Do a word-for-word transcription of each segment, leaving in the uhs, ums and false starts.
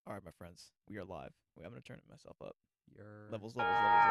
All right, my friends, we are live. Wait, I'm gonna turn it myself up. Your Levels, levels,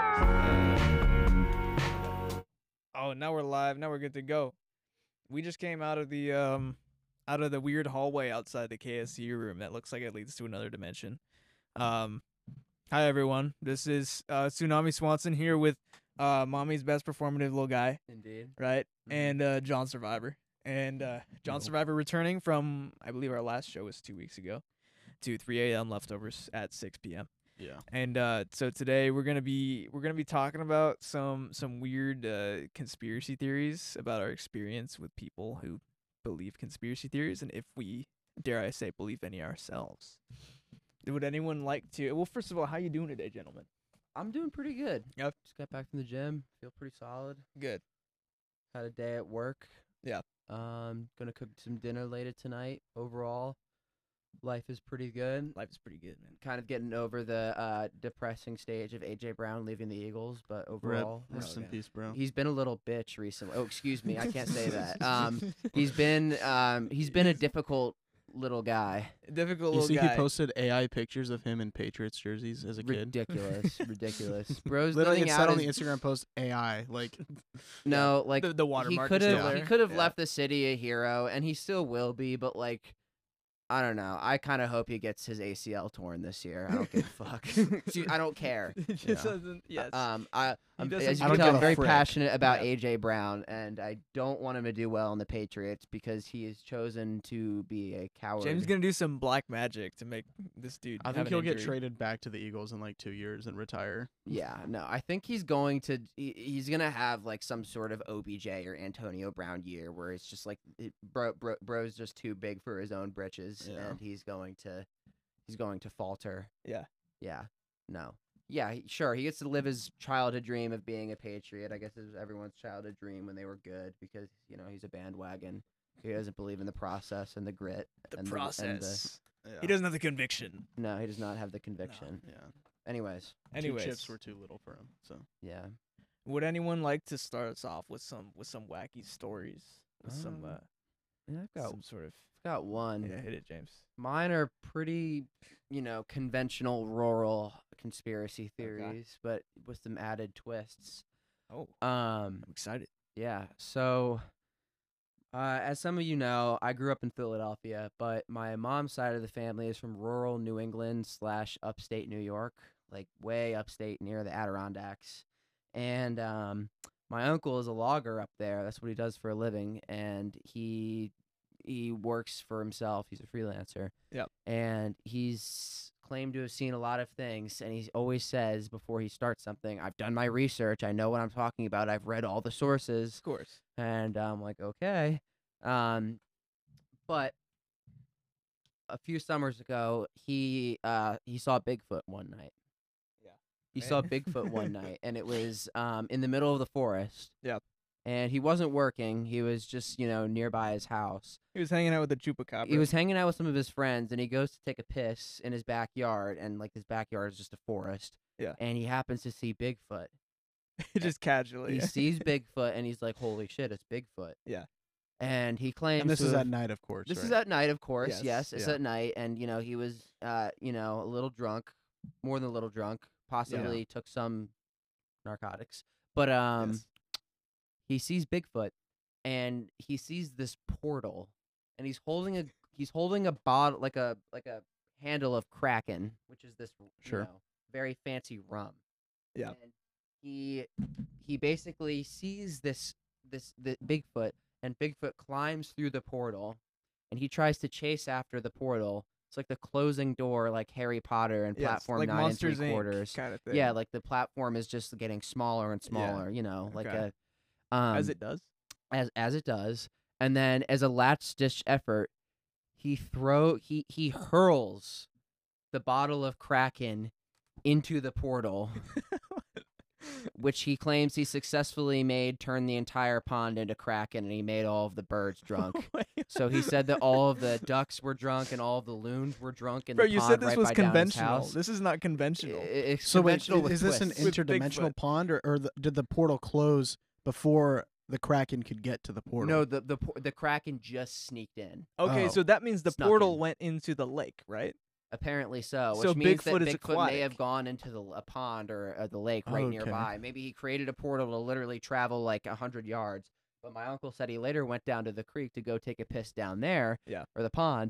levels, levels. Oh, now we're live. Now we're good to go. We just came out of the um, out of the weird hallway outside the K S U room that looks like it leads to another dimension. Um, hi everyone. This is uh, Tsunami Swanson here with uh, Mommy's best performative little guy, Indeed. right? Mhm. And uh, John Survivor, and uh, John Nope. Survivor returning from I believe our last show was two weeks ago, to three a.m. leftovers at six p.m. Yeah. And uh, so today we're gonna be we're gonna be talking about some some weird uh, conspiracy theories about our experience with people who believe conspiracy theories, and if we, dare I say, believe any ourselves. Would anyone like to? Well, first of all, how you doing today, gentlemen? I'm doing pretty good. Yep. Just got back from the gym. Feel pretty solid. Good. Had a day at work. Yeah. Um, gonna cook some dinner later tonight. Overall, life is pretty good. Life is pretty good, man. Kind of getting over the uh, depressing stage of A J Brown leaving the Eagles, but overall, Rip. Rest Oh, in yeah. peace, bro. he's been a little bitch recently. Oh, excuse me, I can't say that. Um, he's been um, he's been a difficult little guy. Difficult You little see, guy. he posted A I pictures of him in Patriots jerseys as a kid. Ridiculous, ridiculous. Bro's Literally, living it out said on his- the Instagram post A I. Like, No, like the, the he watermark. could is still have there. he could have Yeah. left the city a hero, and he still will be. But like, I don't know. I kind of hope he gets his A C L torn this year. I don't give a fuck. See, I don't care. It just Yeah. doesn't. Yes. Um, I I'm, doesn't- as you I can don't tell, give I'm a very frick. passionate about Yeah. A J Brown, and I don't want him to do well in the Patriots because he has chosen to be a coward. James gonna do some black magic to make this dude. I have think an he'll get injury. traded back to the Eagles in like two years and retire. Yeah, no, I think he's going to he, he's gonna have like some sort of O B J or Antonio Brown year where it's just like it, bro, bro bro's just too big for his own britches, Yeah. and he's going to he's going to falter. Yeah. Yeah, no, yeah, he, sure, he gets to live his childhood dream of being a Patriot. I guess it was everyone's childhood dream when they were good because you know he's a bandwagon. He doesn't believe in the process and the grit. The and process. Yeah. He doesn't have the conviction. The, no, he does not have the conviction. Yeah. Anyways, Anyways, Two chips were too little for him. So yeah. would anyone like to start us off with some with some wacky stories? With some Um, uh, yeah, I've got some sort of I've got one. yeah, hit it, James. Mine are pretty, you know, conventional rural conspiracy theories, but with some added twists. Oh, Um, I'm excited. yeah. So, uh, as some of you know, I grew up in Philadelphia, but my mom's side of the family is from rural New England slash upstate New York, like way upstate near the Adirondacks. And um, my uncle is a logger up there. That's what he does for a living, and he he works for himself. He's a freelancer. Yep. And he's claimed to have seen a lot of things, and he always says before he starts something, "I've done my research. I know what I'm talking about. I've read all the sources." Of course. And I'm like, okay. Um, but a few summers ago, he uh he saw Bigfoot one night. Yeah. He Right. saw Bigfoot one night, and it was um in the middle of the forest. Yep. And he wasn't working. He was just, you know, nearby his house. He was hanging out with the chupacabra. He was hanging out with some of his friends, and he goes to take a piss in his backyard, and like his backyard is just a forest. Yeah. And he happens to see Bigfoot. just casually. He sees Bigfoot, and he's like, "Holy shit, it's Bigfoot!" Yeah. And he claims and this to is have- at night, of course. This right? is at night, of course. Yes, Yes, it's yeah. at night, and you know he was, uh, you know, a little drunk, more than a little drunk. Possibly took some narcotics, but um, Yes. he sees Bigfoot, and he sees this portal, and he's holding a he's holding a bottle like a like a handle of Kraken, which is this Sure. you know, very fancy rum. Yeah. And he he basically sees this this the Bigfoot, and Bigfoot climbs through the portal, and he tries to chase after the portal. It's like the closing door, like Harry Potter and Yes, platform like nine Monsters and three quarters. kind of thing. Yeah, like the platform is just getting smaller and Yeah, smaller. You know, like okay. a um, as it does. as as it does. And then as a last ditch effort, he throw he he hurls the bottle of Kraken into the portal, which he claims he successfully made turn the entire pond into Kraken, and he made all of the birds drunk. Wait, So he said that all of the ducks were drunk and all of the loons were drunk in Bro, the you pond said this right was by down his conventional. house. This is not conventional. I- It's So wait, conventional i- with is this an twists. With interdimensional Bigfoot. pond, or, or the, did the portal close before the Kraken could get to the portal? No, the the por- the Kraken just sneaked in. Okay, Oh. so that means the Snuck portal in. went into the lake, right? Apparently so, which So means Bigfoot that is Bigfoot may have aquatic. gone into the l- a pond or uh, the lake right Okay. nearby. Maybe he created a portal to literally travel like a hundred yards. But my uncle said he later went down to the creek to go take a piss down there, Yeah. or the pond,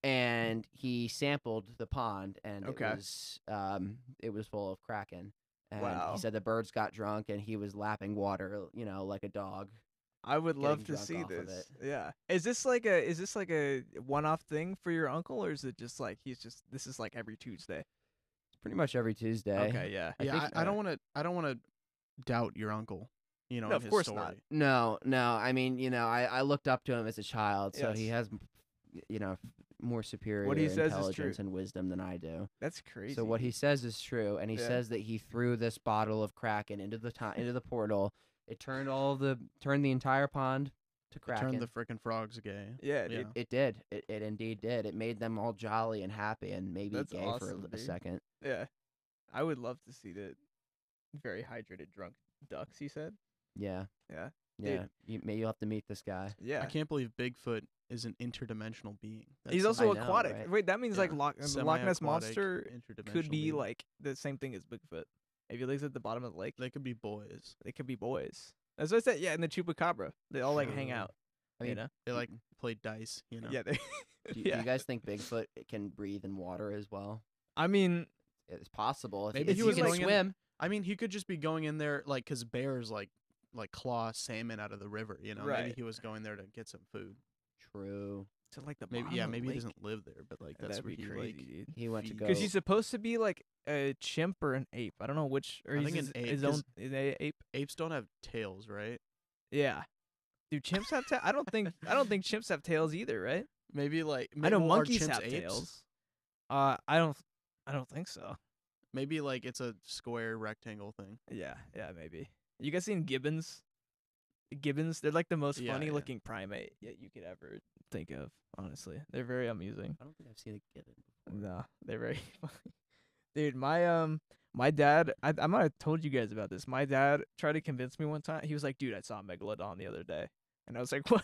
and he sampled the pond, and Okay. it was um it was full of kraken. And Wow. he said the birds got drunk, and he was lapping water, you know, like a dog. I would love getting to drunk see off of this. it. Yeah. Is this like a is this like a one-off thing for your uncle, or is it just like he's just this is like every Tuesday? It's pretty much every Tuesday. Okay. Yeah. I yeah, think- I, I don't want to. I don't want to doubt your uncle. You know, No, and of his course story. not. No, no. I mean, you know, I, I looked up to him as a child, so he Yes. has, m- you know, more superior What he says is intelligence true. and wisdom than I do. That's crazy. So what he says is true, and he Yeah. says that he threw this bottle of Kraken into the ti- into the portal. It turned all of the turned the entire pond to Kraken. Turn the frickin' frogs gay. Yeah. Yeah. Dude. It did. It, it indeed did. It made them all jolly and happy, and maybe That's gay for a, awesome, l- a dude. second. Yeah. I would love to see the very hydrated drunk ducks. He said. Yeah. Yeah. Yeah. Dude. You, may you'll have to meet this guy. Yeah. I can't believe Bigfoot is an interdimensional being. He's That's also I know, aquatic. right? Wait, that means like Yeah. Loch, the Loch Ness semi-aquatic, monster could interdimensional be being. like the same thing as Bigfoot. If he lives at the bottom of the lake, They could be boys. they could be boys. That's what I said. Yeah, and the chupacabra, they all like hang True. out. I you mean, know. They like play dice. You know. Yeah. They, Do, do yeah. you guys think Bigfoot can breathe in water as well? I mean, It's possible. If Maybe if he he was can going in- swim. I mean, he could just be going in there like because bears like like claw salmon out of the river. You know. Maybe Right. he was going there to get some food. True. to like the Maybe bottom yeah. of the Maybe he lake. doesn't live there, but like that's That'd where be he crazy, like. dude. He went to feed- go. Because he's supposed to be like a chimp or an ape. I don't know which. Or I he's think an his, ape, his 'cause- own is a ape. Apes don't have tails, right? Yeah. Do chimps have tails? I don't think. I don't think chimps have tails either, right? Maybe like I know well, are monkeys chimps have apes? tails. Uh, I don't. I don't think so. Maybe like it's a square rectangle thing. Yeah, yeah, maybe. You guys seen gibbons? Gibbons, they're like the most Yeah, funny yeah. looking primate yet you could ever think of. Honestly, they're very amusing. I don't think I've seen a gibbon before. No, they're very funny. Dude, my um, my dad, I I might have told you guys about this. My dad tried to convince me one time. He was like, "Dude, I saw a megalodon the other day," and I was like, "What?"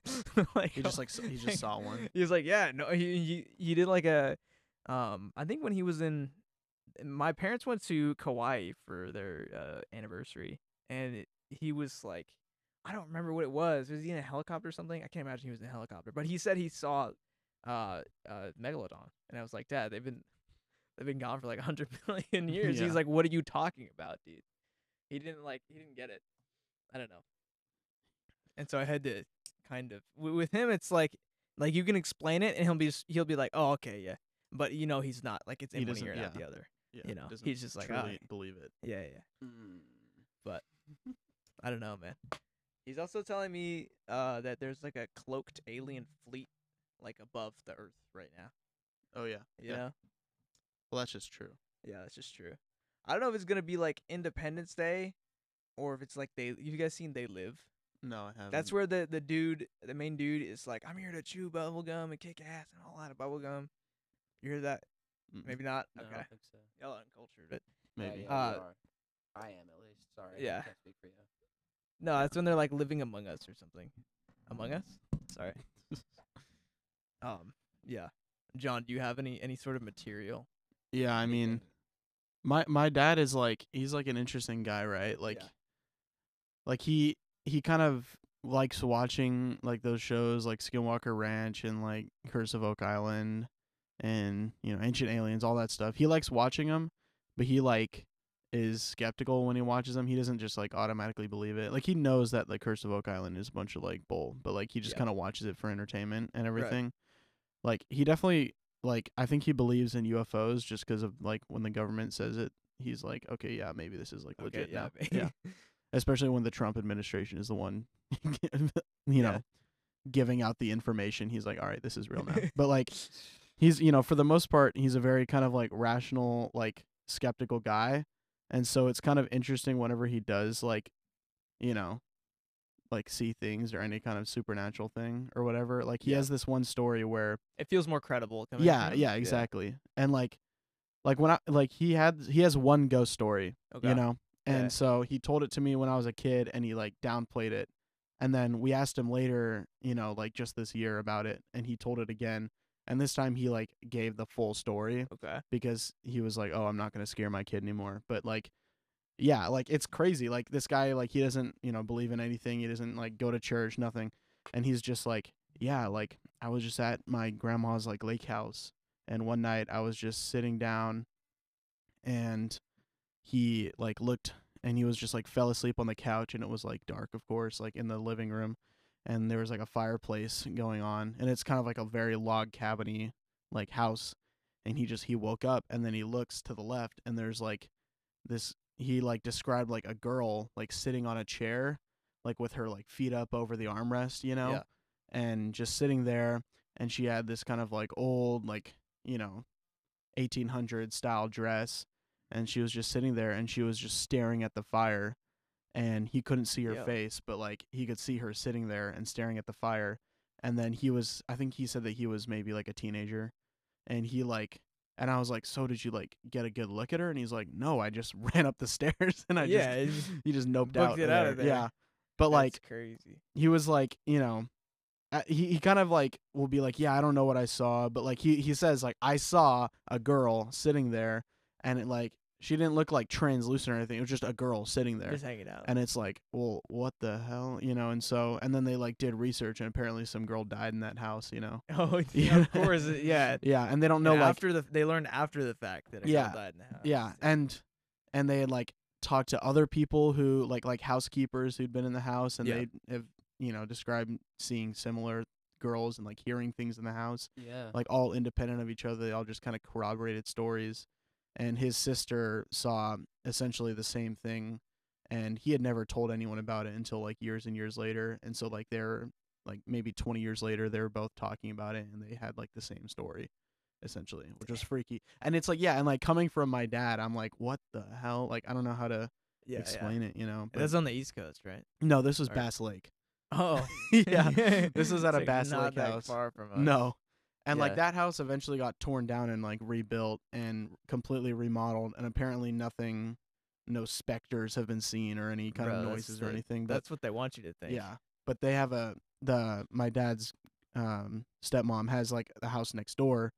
like He just like s- he just saw one. He was like, "Yeah, no." He he he did like a, um, I think when he was in, my parents went to Kauai for their uh anniversary, and it, he was like, I don't remember what it was. Was he in a helicopter or something? I can't imagine he was in a helicopter, but he said he saw, uh, uh, megalodon, and I was like, Dad, they've been, they've been gone for like a hundred million years. Yeah. He's like, what are you talking about, dude? He didn't like, he didn't get it. I don't know. And so I had to kind of w- with him. It's like, like you can explain it, and he'll be just, he'll be like, oh, okay, yeah, but you know he's not like it's He in one doesn't- ear and out yeah. the other. Yeah, You know, doesn't he's just like, truly "Alright." believe it. Yeah, yeah. Mm. But I don't know, man. He's also telling me uh that there's like a cloaked alien fleet like above the Earth right now. Oh yeah. You yeah. know? Well, that's just true. Yeah, that's just true. I don't know if it's gonna be like Independence Day, or if it's like they. You guys seen They Live? No, I haven't. That's where the the dude, the main dude, is like, I'm here to chew bubble gum and kick ass and all that bubble gum. You hear that? Mm-mm. Maybe not. No, I Okay, don't think so. y'all uncultured, but maybe. Yeah, yeah, Uh, we are. I am at least. Sorry. I yeah. can't speak for you. no, that's when they're like living among us or something. Among Us? Sorry. Um. Yeah. John, do you have any any sort of material? Yeah, I mean, Anything. my my dad is like he's like an interesting guy, right? Like, Yeah. like he he kind of likes watching like those shows like Skinwalker Ranch and like Curse of Oak Island and you know Ancient Aliens, all that stuff. He likes watching them, but he like is skeptical when he watches them. He doesn't just like automatically believe it. Like he knows that like Curse of Oak Island is a bunch of like bull, but like he just Yeah. kind of watches it for entertainment and everything. Like he definitely like I think he believes in U F Os just because of like when the government says it, he's like, okay, yeah, maybe this is like legit yeah. now. maybe. Yeah, especially when the Trump administration is the one, you Yeah. know, giving out the information. He's like, all right, this is real now. But like, he's you know for the most part, he's a very kind of like rational, like skeptical guy, and so it's kind of interesting whenever he does like, you know. Like see things or any kind of supernatural thing or whatever. Like he Yeah. has this one story where It feels more credible. Coming yeah, from him. yeah, exactly. And like like when I like he had he has one ghost story, Okay. you know. And Yeah. so he told it to me when I was a kid and he like downplayed it. And then we asked him later, you know, like just this year about it and he told it again And this time he like gave the full story Okay. because he was like, "Oh, I'm not gonna scare my kid anymore." But like, yeah, like it's crazy. Like this guy, like he doesn't, you know, believe in anything. He doesn't like go to church, nothing. And he's just like, yeah, like I was just at my grandma's like lake house, and one night I was just sitting down, and he like looked, and he was just like fell asleep on the couch, and it was like dark, of course, like in the living room, and there was like a fireplace going on, and it's kind of like a very log cabiny like house, and he just he woke up, and then he looks to the left, and there's like this he like described like a girl like sitting on a chair, like with her like feet up over the armrest, you know, Yeah. and just sitting there, and she had this kind of like old like, you know, eighteen hundred style dress, and she was just sitting there, and she was just staring at the fire, and he couldn't see her Yo. face, but like he could see her sitting there and staring at the fire. And then he was I think he said that he was maybe like a teenager, and he like and I was like, "So did you like get a good look at her?" And he's like, "No, I just ran up the stairs and I Yeah, it just just he just noped booked out it out of there. Yeah. But That's like crazy. he was like, you know, uh, he he kind of like will be like, "Yeah, I don't know what I saw," but like he he says like, "I saw a girl sitting there, and it like she didn't look like translucent or anything. It was just a girl sitting there." Just hanging out. And it's like, well, what the hell, you know? And so, and then they like did research, and apparently some girl died in that house, you know? Oh, Yeah. yeah, of course. it- Yeah. Yeah, and they don't know And like, after the they learned after the fact that a Yeah, girl died in the house. yeah, and and they had like talked to other people who like like housekeepers who'd been in the house, and Yeah. they have you know described seeing similar girls and like hearing things in the house, Yeah. like all independent of each other. They all just kind of corroborated stories. And his sister saw essentially the same thing, and he had never told anyone about it until like years and years later. And so like they're like maybe twenty years later, they were both talking about it, and they had like the same story essentially, which was freaky. And it's like, yeah, and like coming from my dad, I'm like, what the hell? Like I don't know how to yeah, explain it, you know. Yeah. But That's on the East Coast, right? no, this was or- Bass Lake. Oh, Yeah, this was at It's a like Bass not Lake that house. Far from us. No. And like Yeah. that house eventually got torn down and like rebuilt and completely remodeled, and apparently nothing, no specters have been seen or any kind Bro, of that's noises or sick. anything. But That's what they want you to think. yeah, but they have a the my dad's um stepmom has like the house next door,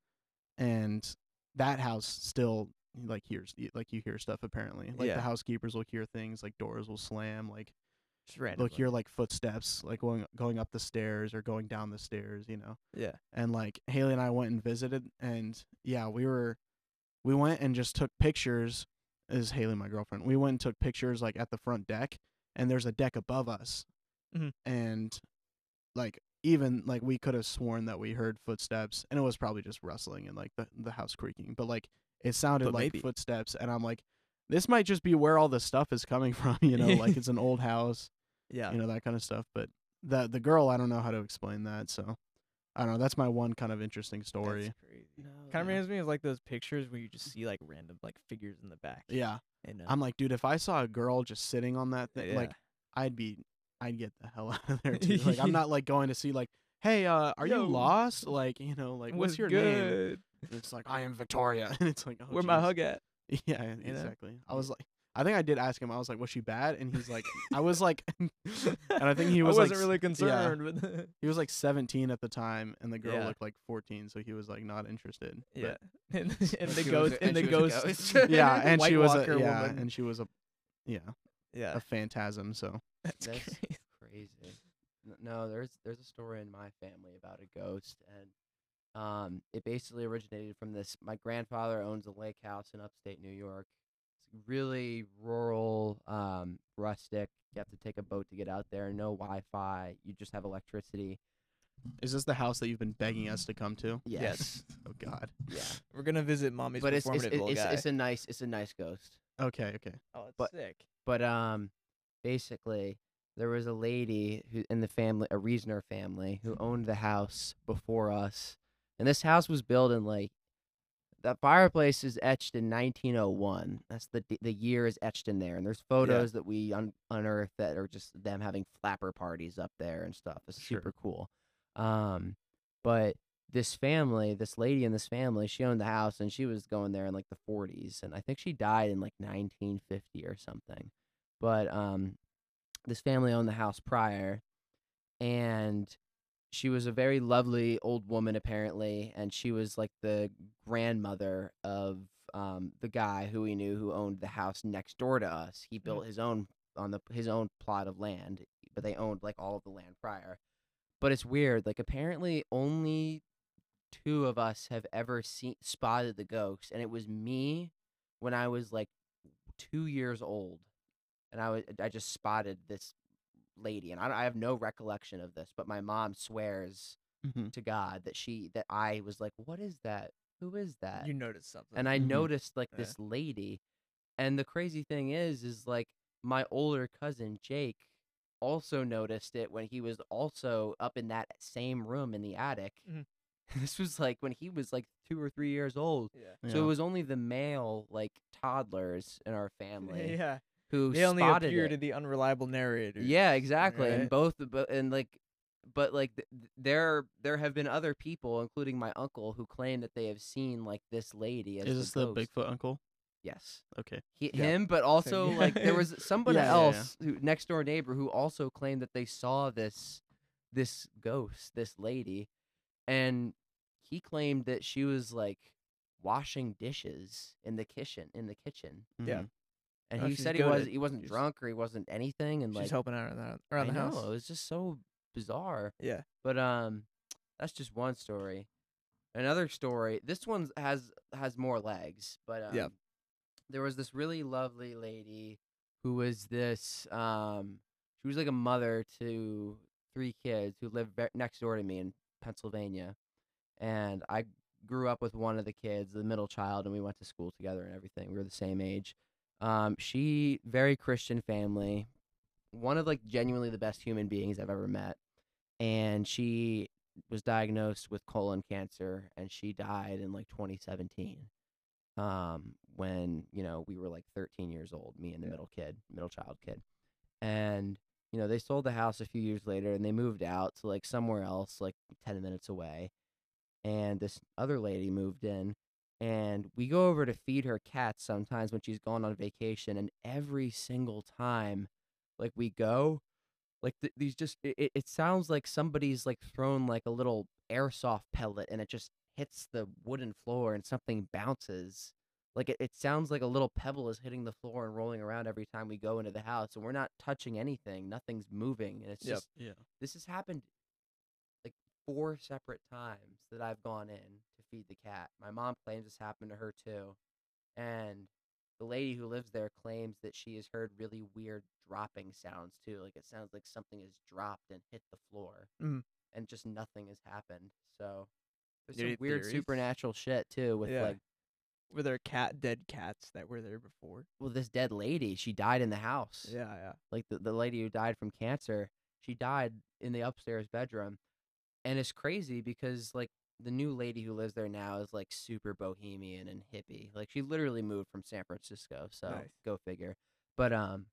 and that house still like hears like you hear stuff apparently. Like Yeah. the housekeepers will hear things, like doors will slam, like Just they'll randomly. hear like footsteps like going going up the stairs or going down the stairs, you know. Yeah. And like Haley and I went and visited, and yeah, we were we went and just took pictures. Is Haley my girlfriend? We went and took pictures like at the front deck, and there's a deck above us, Mhm. and like even like we could have sworn that we heard footsteps, and it was probably just rustling and like the the house creaking, but like it sounded But like maybe. footsteps, and I'm like, this might just be where all the stuff is coming from, you know, like it's an old house, Yeah. you know, that kind of stuff. But the the girl, I don't know how to explain that, so I don't know. That's my one kind of interesting story. That's crazy. No, Kind of yeah. reminds me of like those pictures where you just see like random like figures in the back. Yeah, And, uh, I'm like, dude, if I saw a girl just sitting on that thing, yeah. like I'd be, I'd get the hell out of there too. Like I'm not like going to see like, hey, uh, are Yo. you lost? Like you know, like what's, your name? good? And it's like I am Victoria, and it's like, oh, Where my jeez. hug at? Yeah, know? exactly. I was like, I think I did ask him. I was like, was she bad? And he's like, I was like, and I think he was I like, wasn't s- really yeah. concerned, but He was like seventeen at the time, and the girl Yeah. looked like fourteen, so he was like not interested. But- yeah. And, and the She was ghost a- and and the she was a ghost. ghost. yeah, and White she was a Walker yeah, woman. and she was a yeah yeah. a phantasm. So That's That's crazy. crazy. N- No, there's there's a story in my family about a ghost, and um, it basically originated from this. My grandfather owns a lake house in upstate New York. It's really rural, um, rustic. You have to take a boat to get out there. No Wi-Fi. You just have electricity. is this the house that you've been begging us to come to? Yes. Oh God. Yeah. We're gonna visit mommy's But it's it's performative little it's, guy. it's a nice it's a nice ghost. Okay. Okay. oh, it's but- sick. But um, basically, there was a lady who in the family, a Reasoner family, who owned the house before us, and this house was built in like the fireplace is etched in nineteen oh one. That's the d- the year is etched in there, and there's photos that we un- unearthed that are just them having flapper parties up there and stuff. It's Sure. super cool. Um, but this family, this lady in this family, she owned the house, and she was going there in like the forties, and I think she died in like nineteen fifty or something. But um, this family owned the house prior, and she was a very lovely old woman apparently, and she was like the grandmother of um the guy who we knew who owned the house next door to us. He built his own on the his own plot of land, but they owned like all of the land prior. But it's weird. Like apparently only two of us have ever seen spotted the ghost, and it was me when I was like two years old, and I was I just spotted this lady, and I, don't- I have no recollection of this, but my mom swears Mm-hmm. to God that she that I was like, what is that? Who is that? You noticed something. And I Mhm. noticed like Yeah. this lady, and the crazy thing is, is like my older cousin Jake also noticed it when he was also up in that same room in the attic. Mhm. This was like when he was like two or three years old. yeah. So it was only the male like toddlers in our family Yeah. who They only spotted appear it. to the unreliable narrators. Yeah, exactly. And right? both, but and like, but like, th- th- there there have been other people, including my uncle, who claim that they have seen like this lady as Is this the the ghost. Bigfoot uncle? Yes, Okay. he, Yeah. him, but also yeah. like there was someone Yeah, yeah, yeah. else who next door neighbor who also claimed that they saw this this ghost, this lady, and he claimed that she was like washing dishes in the kitchen in the kitchen. Yeah. Mhm. And Oh, he she's said he was goated. he wasn't She's- drunk or he wasn't anything, and She's like helping out around the, around I the house. know, it was just so bizarre. Yeah. But um, that's just one story. Another story. This one has has more legs. But um, Yeah. there was this really lovely lady who was this um, she was like a mother to three kids who lived ve- next door to me in Pennsylvania, and I grew up with one of the kids, the middle child, and we went to school together and everything. We were the same age. Um, she very Christian family, one of like genuinely the best human beings I've ever met, and she was diagnosed with colon cancer, and she died in like twenty seventeen. Um, when you know we were like thirteen years old, me and the Yeah. middle kid, middle child kid, and you know they sold the house a few years later, and they moved out to like somewhere else, like ten minutes away, and this other lady moved in, and we go over to feed her cats sometimes when she's gone on vacation, and every single time like we go, like th- these just it, it it sounds like somebody's like thrown like a little airsoft pellet and it just hits the wooden floor and something bounces. Like it, it sounds like a little pebble is hitting the floor and rolling around every time we go into the house, and we're not touching anything, nothing's moving, and it's Yep. just Yeah. this has happened like four separate times that I've gone in to feed the cat. My mom claims this happened to her too. And the lady who lives there claims that she has heard really weird dropping sounds too. Like it sounds like something has dropped and hit the floor. Mhm. And just nothing has happened. So there's Any some weird theories? supernatural shit too with Yeah. like Were there cat dead cats that were there before? well this dead lady, she died in the house. Yeah, yeah. Like the, the lady who died from cancer, she died in the upstairs bedroom. And it's crazy because like the new lady who lives there now is like super bohemian and hippie. Like she literally moved from San Francisco, so Nice. go figure. But um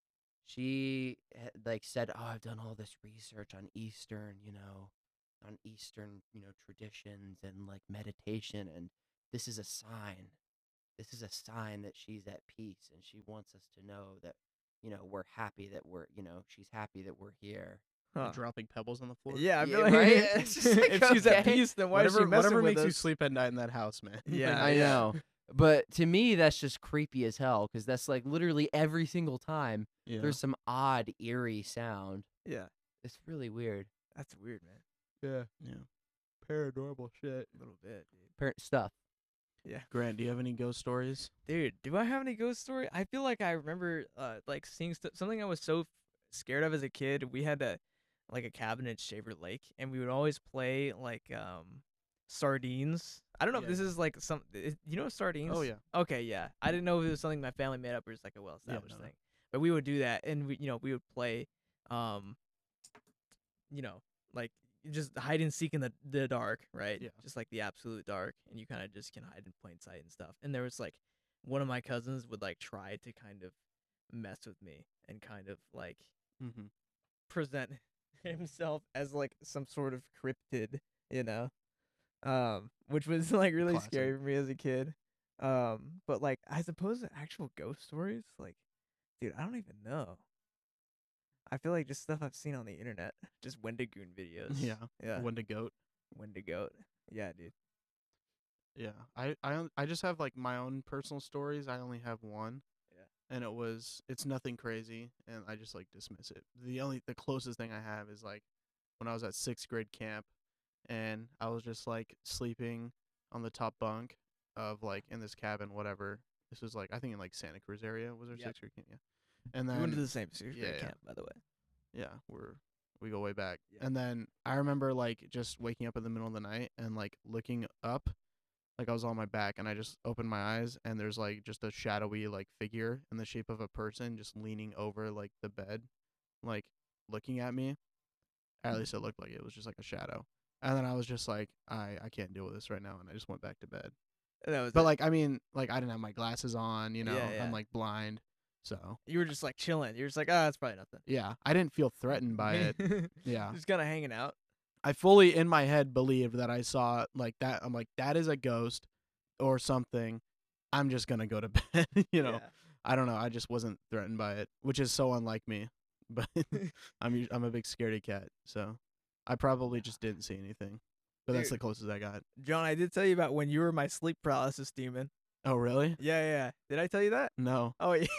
she ha- like said, "Oh, I've done all this research on Eastern, you know, on Eastern, you know, traditions and like meditation, and this is a sign. This is a sign that she's at peace, and she wants us to know that, you know, we're happy that we're, you know, she's happy that we're here." Like Huh. dropping pebbles on the floor. Yeah, I Yeah, feel like right? It's just like, if she's at okay. peace, then why Whatever, is she messing whatever with makes us? you sleep at night in that house, man. Yeah, I yeah. know. But to me, that's just creepy as hell because that's like literally every single time Yeah. there's some odd, eerie sound. Yeah, It's really weird. that's weird, man. Yeah. Yeah. Paranormal shit. A little bit, dude. Parent stuff. Yeah, Grant, do you have any ghost stories? dude. Do I have any ghost story? I feel like I remember, uh, like seeing st- something I was so f- scared of as a kid. We had a like a cabin in Shaver Lake, and we would always play like um sardines. I don't know Yeah. if this is like some. Is, you know sardines? Oh yeah. Okay, yeah. I didn't know if it was something my family made up or just like a well established no, no. thing. But we would do that, and we, you know, we would play, um, you know, like just hide and seek in the the dark, right? Yeah. Just like the absolute dark, and you kind of just can hide in plain sight and stuff. And there was like one of my cousins would like try to kind of mess with me and kind of like Mm-hmm. present himself as like some sort of cryptid, you know, um, which was like really scary Classic. for me as a kid. Um, but like I suppose the actual ghost stories, like, dude, I don't even know. I feel like just stuff I've seen on the internet, just Wendigoon videos. Yeah. yeah, Wendigoat. Wendigoat. Yeah, dude. Yeah. I I on- I just have like my own personal stories. I only have one. Yeah. And it was it's nothing crazy, and I just like dismiss it. The only the closest thing I have is like when I was at sixth grade camp, and I was just like sleeping on the top bunk of like in this cabin, whatever. This was like I think in like Santa Cruz area was our Yep. sixth grade camp. Yeah. And then We went to the same sixth yeah, grade yeah. camp, by the way. yeah, we're we go way back. Yeah. And then I remember like just waking up in the middle of the night and like looking up, like I was on my back, and I just opened my eyes, and there's like just a shadowy like figure in the shape of a person just leaning over like the bed, like looking at me. At least it looked like it was just like a shadow. And then I was just like, I I can't deal with this right now, and I just went back to bed. That was But it. like I mean, like I didn't have my glasses on, you know, Yeah, yeah. I'm like blind, so you were just like chilling. You're just like, ah, it's probably nothing. yeah, I didn't feel threatened by it. Yeah. Just kind of hanging out. I fully in my head believed that I saw like that. I'm like, that is a ghost or something. I'm just gonna go to bed. you know, Yeah. I don't know. I just wasn't threatened by it, which is so unlike me. But I'm us- I'm a big scaredy cat, so I probably just didn't see anything. But that's Dude. the closest I got. John, I did tell you about when you were my sleep paralysis demon. Oh really? Yeah, yeah. yeah. Did I tell you that? No. Oh yeah.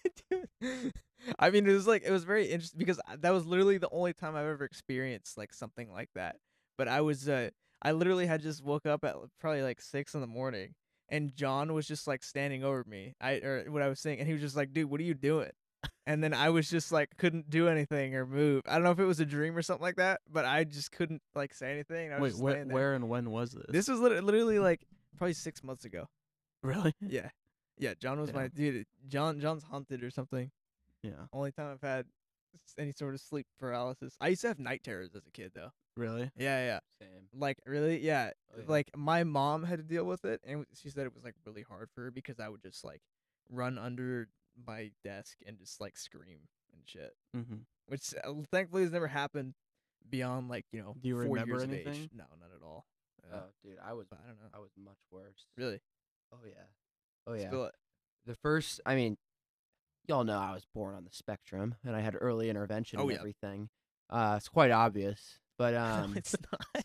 Dude. I mean, it was like it was very interesting because I- that was literally the only time I've ever experienced like something like that. But I was uh I literally had just woke up at probably like six in the morning, and John was just like standing over me. I or what I was saying, and he was just like, "Dude, what are you doing?" And then I was just like couldn't do anything or move. I don't know if it was a dream or something like that, but I just couldn't like say anything. I was Wait, just where laying there. where and when was this? This was lit- literally like probably six months ago. really? Yeah, yeah. John was Yeah. my dude. John John's haunted or something. Yeah. Only time I've had s- any sort of sleep paralysis. I used to have night terrors as a kid though. Really? Yeah, yeah. Same. Like really, yeah. Oh, yeah. Like my mom had to deal with it, and she said it was like really hard for her because I would just like run under my desk and just like scream and shit. Mm-hmm. Which uh, thankfully has never happened beyond like you know Do you four remember years of anything? age. No, not at all. Yeah. Oh, dude, I was But I don't know. I was much worse. Really? Oh yeah. Oh yeah. Spill it. The first, I mean, y'all know I was born on the spectrum, and I had early intervention Oh, and yeah. everything. Uh, it's quite obvious, but um, no, it's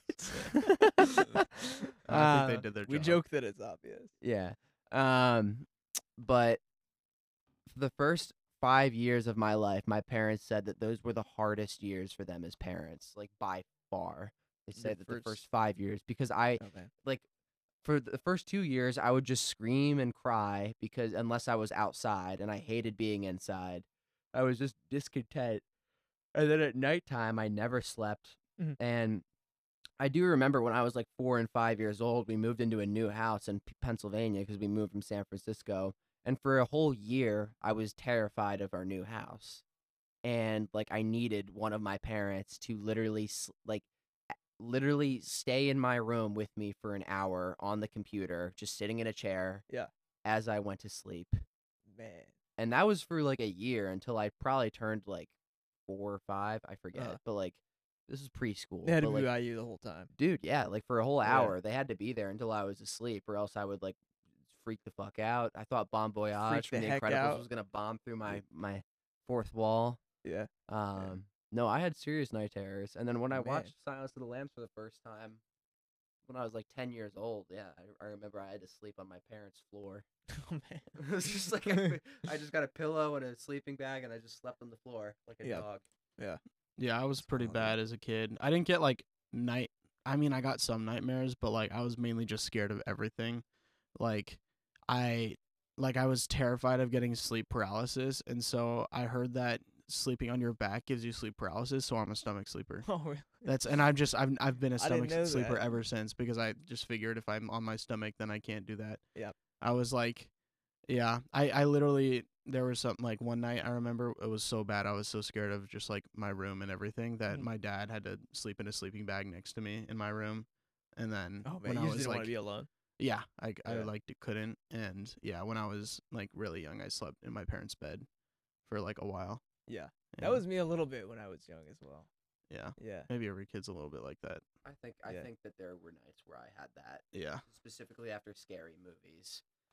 I not. think they uh, did their we job. joke that it's obvious. Yeah. Um, but for the first five years of my life, my parents said that those were the hardest years for them as parents, like by far. They The said that the first- first five years, because I, Okay. like, for the first two years, I would just scream and cry because unless I was outside, and I hated being inside, I was just discontent. And then at nighttime, I never slept. Mhm. And I do remember when I was like four and five years old, we moved into a new house in P- Pennsylvania because we moved from San Francisco. And for a whole year, I was terrified of our new house. And like, I needed one of my parents to literally, s- like, a- literally stay in my room with me for an hour on the computer, just sitting in a chair. Yeah. As I went to sleep. Man. And that was for like a year until I probably turned like four or five. I forget. Uh-huh. But like, this is preschool. They had to but, be like, by you the whole time. dude, yeah, like for a whole Yeah. hour, they had to be there until I was asleep, or else I would like freak the fuck out. I thought Bon Voyage from the The heck Incredibles out. was gonna bomb through my my fourth wall. Yeah. Um, no, I had serious night terrors, and then when I Man. watched Silence of the Lambs for the first time, when I was like ten years old, yeah, I, I remember I had to sleep on my parents' floor. Oh man. It was just like I, I just got a pillow and a sleeping bag, and I just slept on the floor like a Yeah. dog. Yeah, I was pretty wild, yeah. bad as a kid. I didn't get like night. I mean, I got some nightmares, but like I was mainly just scared of everything. Like I like I was terrified of getting sleep paralysis, and so I heard that sleeping on your back gives you sleep paralysis, so I'm a stomach sleeper. Oh really? That's and I've just I've I've been a I didn't stomach know sleeper that. ever since because I just figured if I'm on my stomach then I can't do that. Yep. I was like yeah, I I literally there was something like one night I remember it was so bad I was so scared of just like my room and everything that Mhm. my dad had to sleep in a sleeping bag next to me in my room. And then Oh when man, you I just was didn't like want to be alone. yeah, I I Yeah. like couldn't and yeah, when I was like really young I slept in my parents' bed for like a while. Yeah. Yeah. That was me a little bit when I was young as well. yeah. Yeah. Maybe every kid's a little bit like that. I think I Yeah. think that there were nights where I had that, Yeah. specifically after scary movies.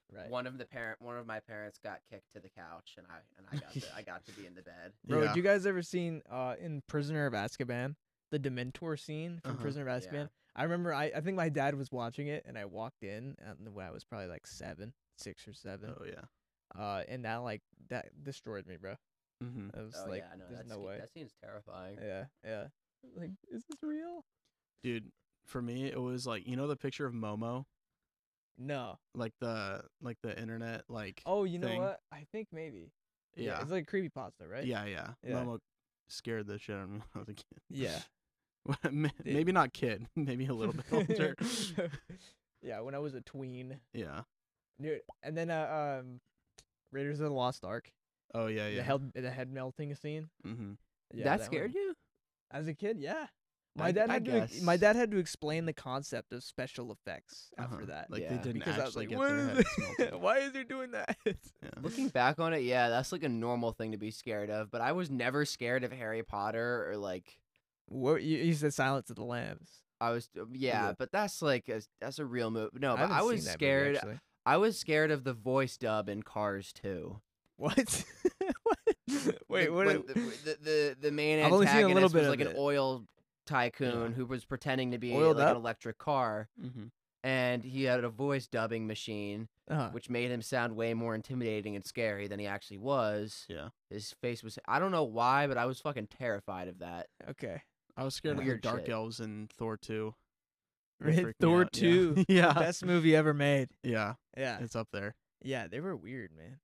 Right. One of the parent, one of my parents got kicked to the couch, and I and I got to, I got to be in the bed. Bro, Yeah. did you guys ever seen uh in Prisoner of Azkaban the Dementor scene from Uh-huh. Prisoner of Azkaban? Yeah. I remember I, I think my dad was watching it and I walked in and when I was probably like seven, six or seven. Oh yeah. Uh, and that like that destroyed me, bro. Mm-hmm. I was Oh like, yeah, no, there's that's, no way. that seems terrifying. Yeah, yeah. Like, is this real? Dude, for me it was like, you know the picture of Momo, No. like the like the internet like. Oh, you know thing? what? I think maybe. Yeah. It's like a creepypasta, right? Yeah, yeah. Yeah. Momo scared the shit out of me when I was a kid. Yeah. Ma- Maybe not kid, maybe a little bit older. Yeah, when I was a tween. Yeah. Dude, and then uh, um, Raiders of the Lost Ark. Oh yeah, yeah. The head, the head melting scene. Mm-hmm. Yeah, that one. scared you? As a kid, yeah. My I- dad I had to ex- my guess. dad had to explain the concept of special effects after Uh-huh. that. Like Yeah. they didn't because I was actually like, get what their is heads it? melted. Why is he doing that? Yeah. Looking back on it, yeah, that's like a normal thing to be scared of. But I was never scared of Harry Potter or like What you, you said Silence of the Lambs. I was, uh, yeah, it? but that's like a, that's a real move. No, I but haven't I seen was that movie, scared. actually. I was scared of the voice dub in Cars two. What? What? Wait, the, what? when it- the, the the the main I've only seen a antagonist little bit was of like an it. oil tycoon Yeah. who was pretending to be Oiled like up? an electric car, Mm-hmm. and he had a voice dubbing machine, uh-huh. which made him sound way more intimidating and scary than he actually was. Yeah. His face was, I don't know why, but I was fucking terrified of that. Okay. I was scared of Weird the dark shit. elves in Thor two. They Right, freaked me Thor out, yeah. two. Yeah. Best movie ever made. Yeah. Yeah. It's up there. Yeah, they were weird, man.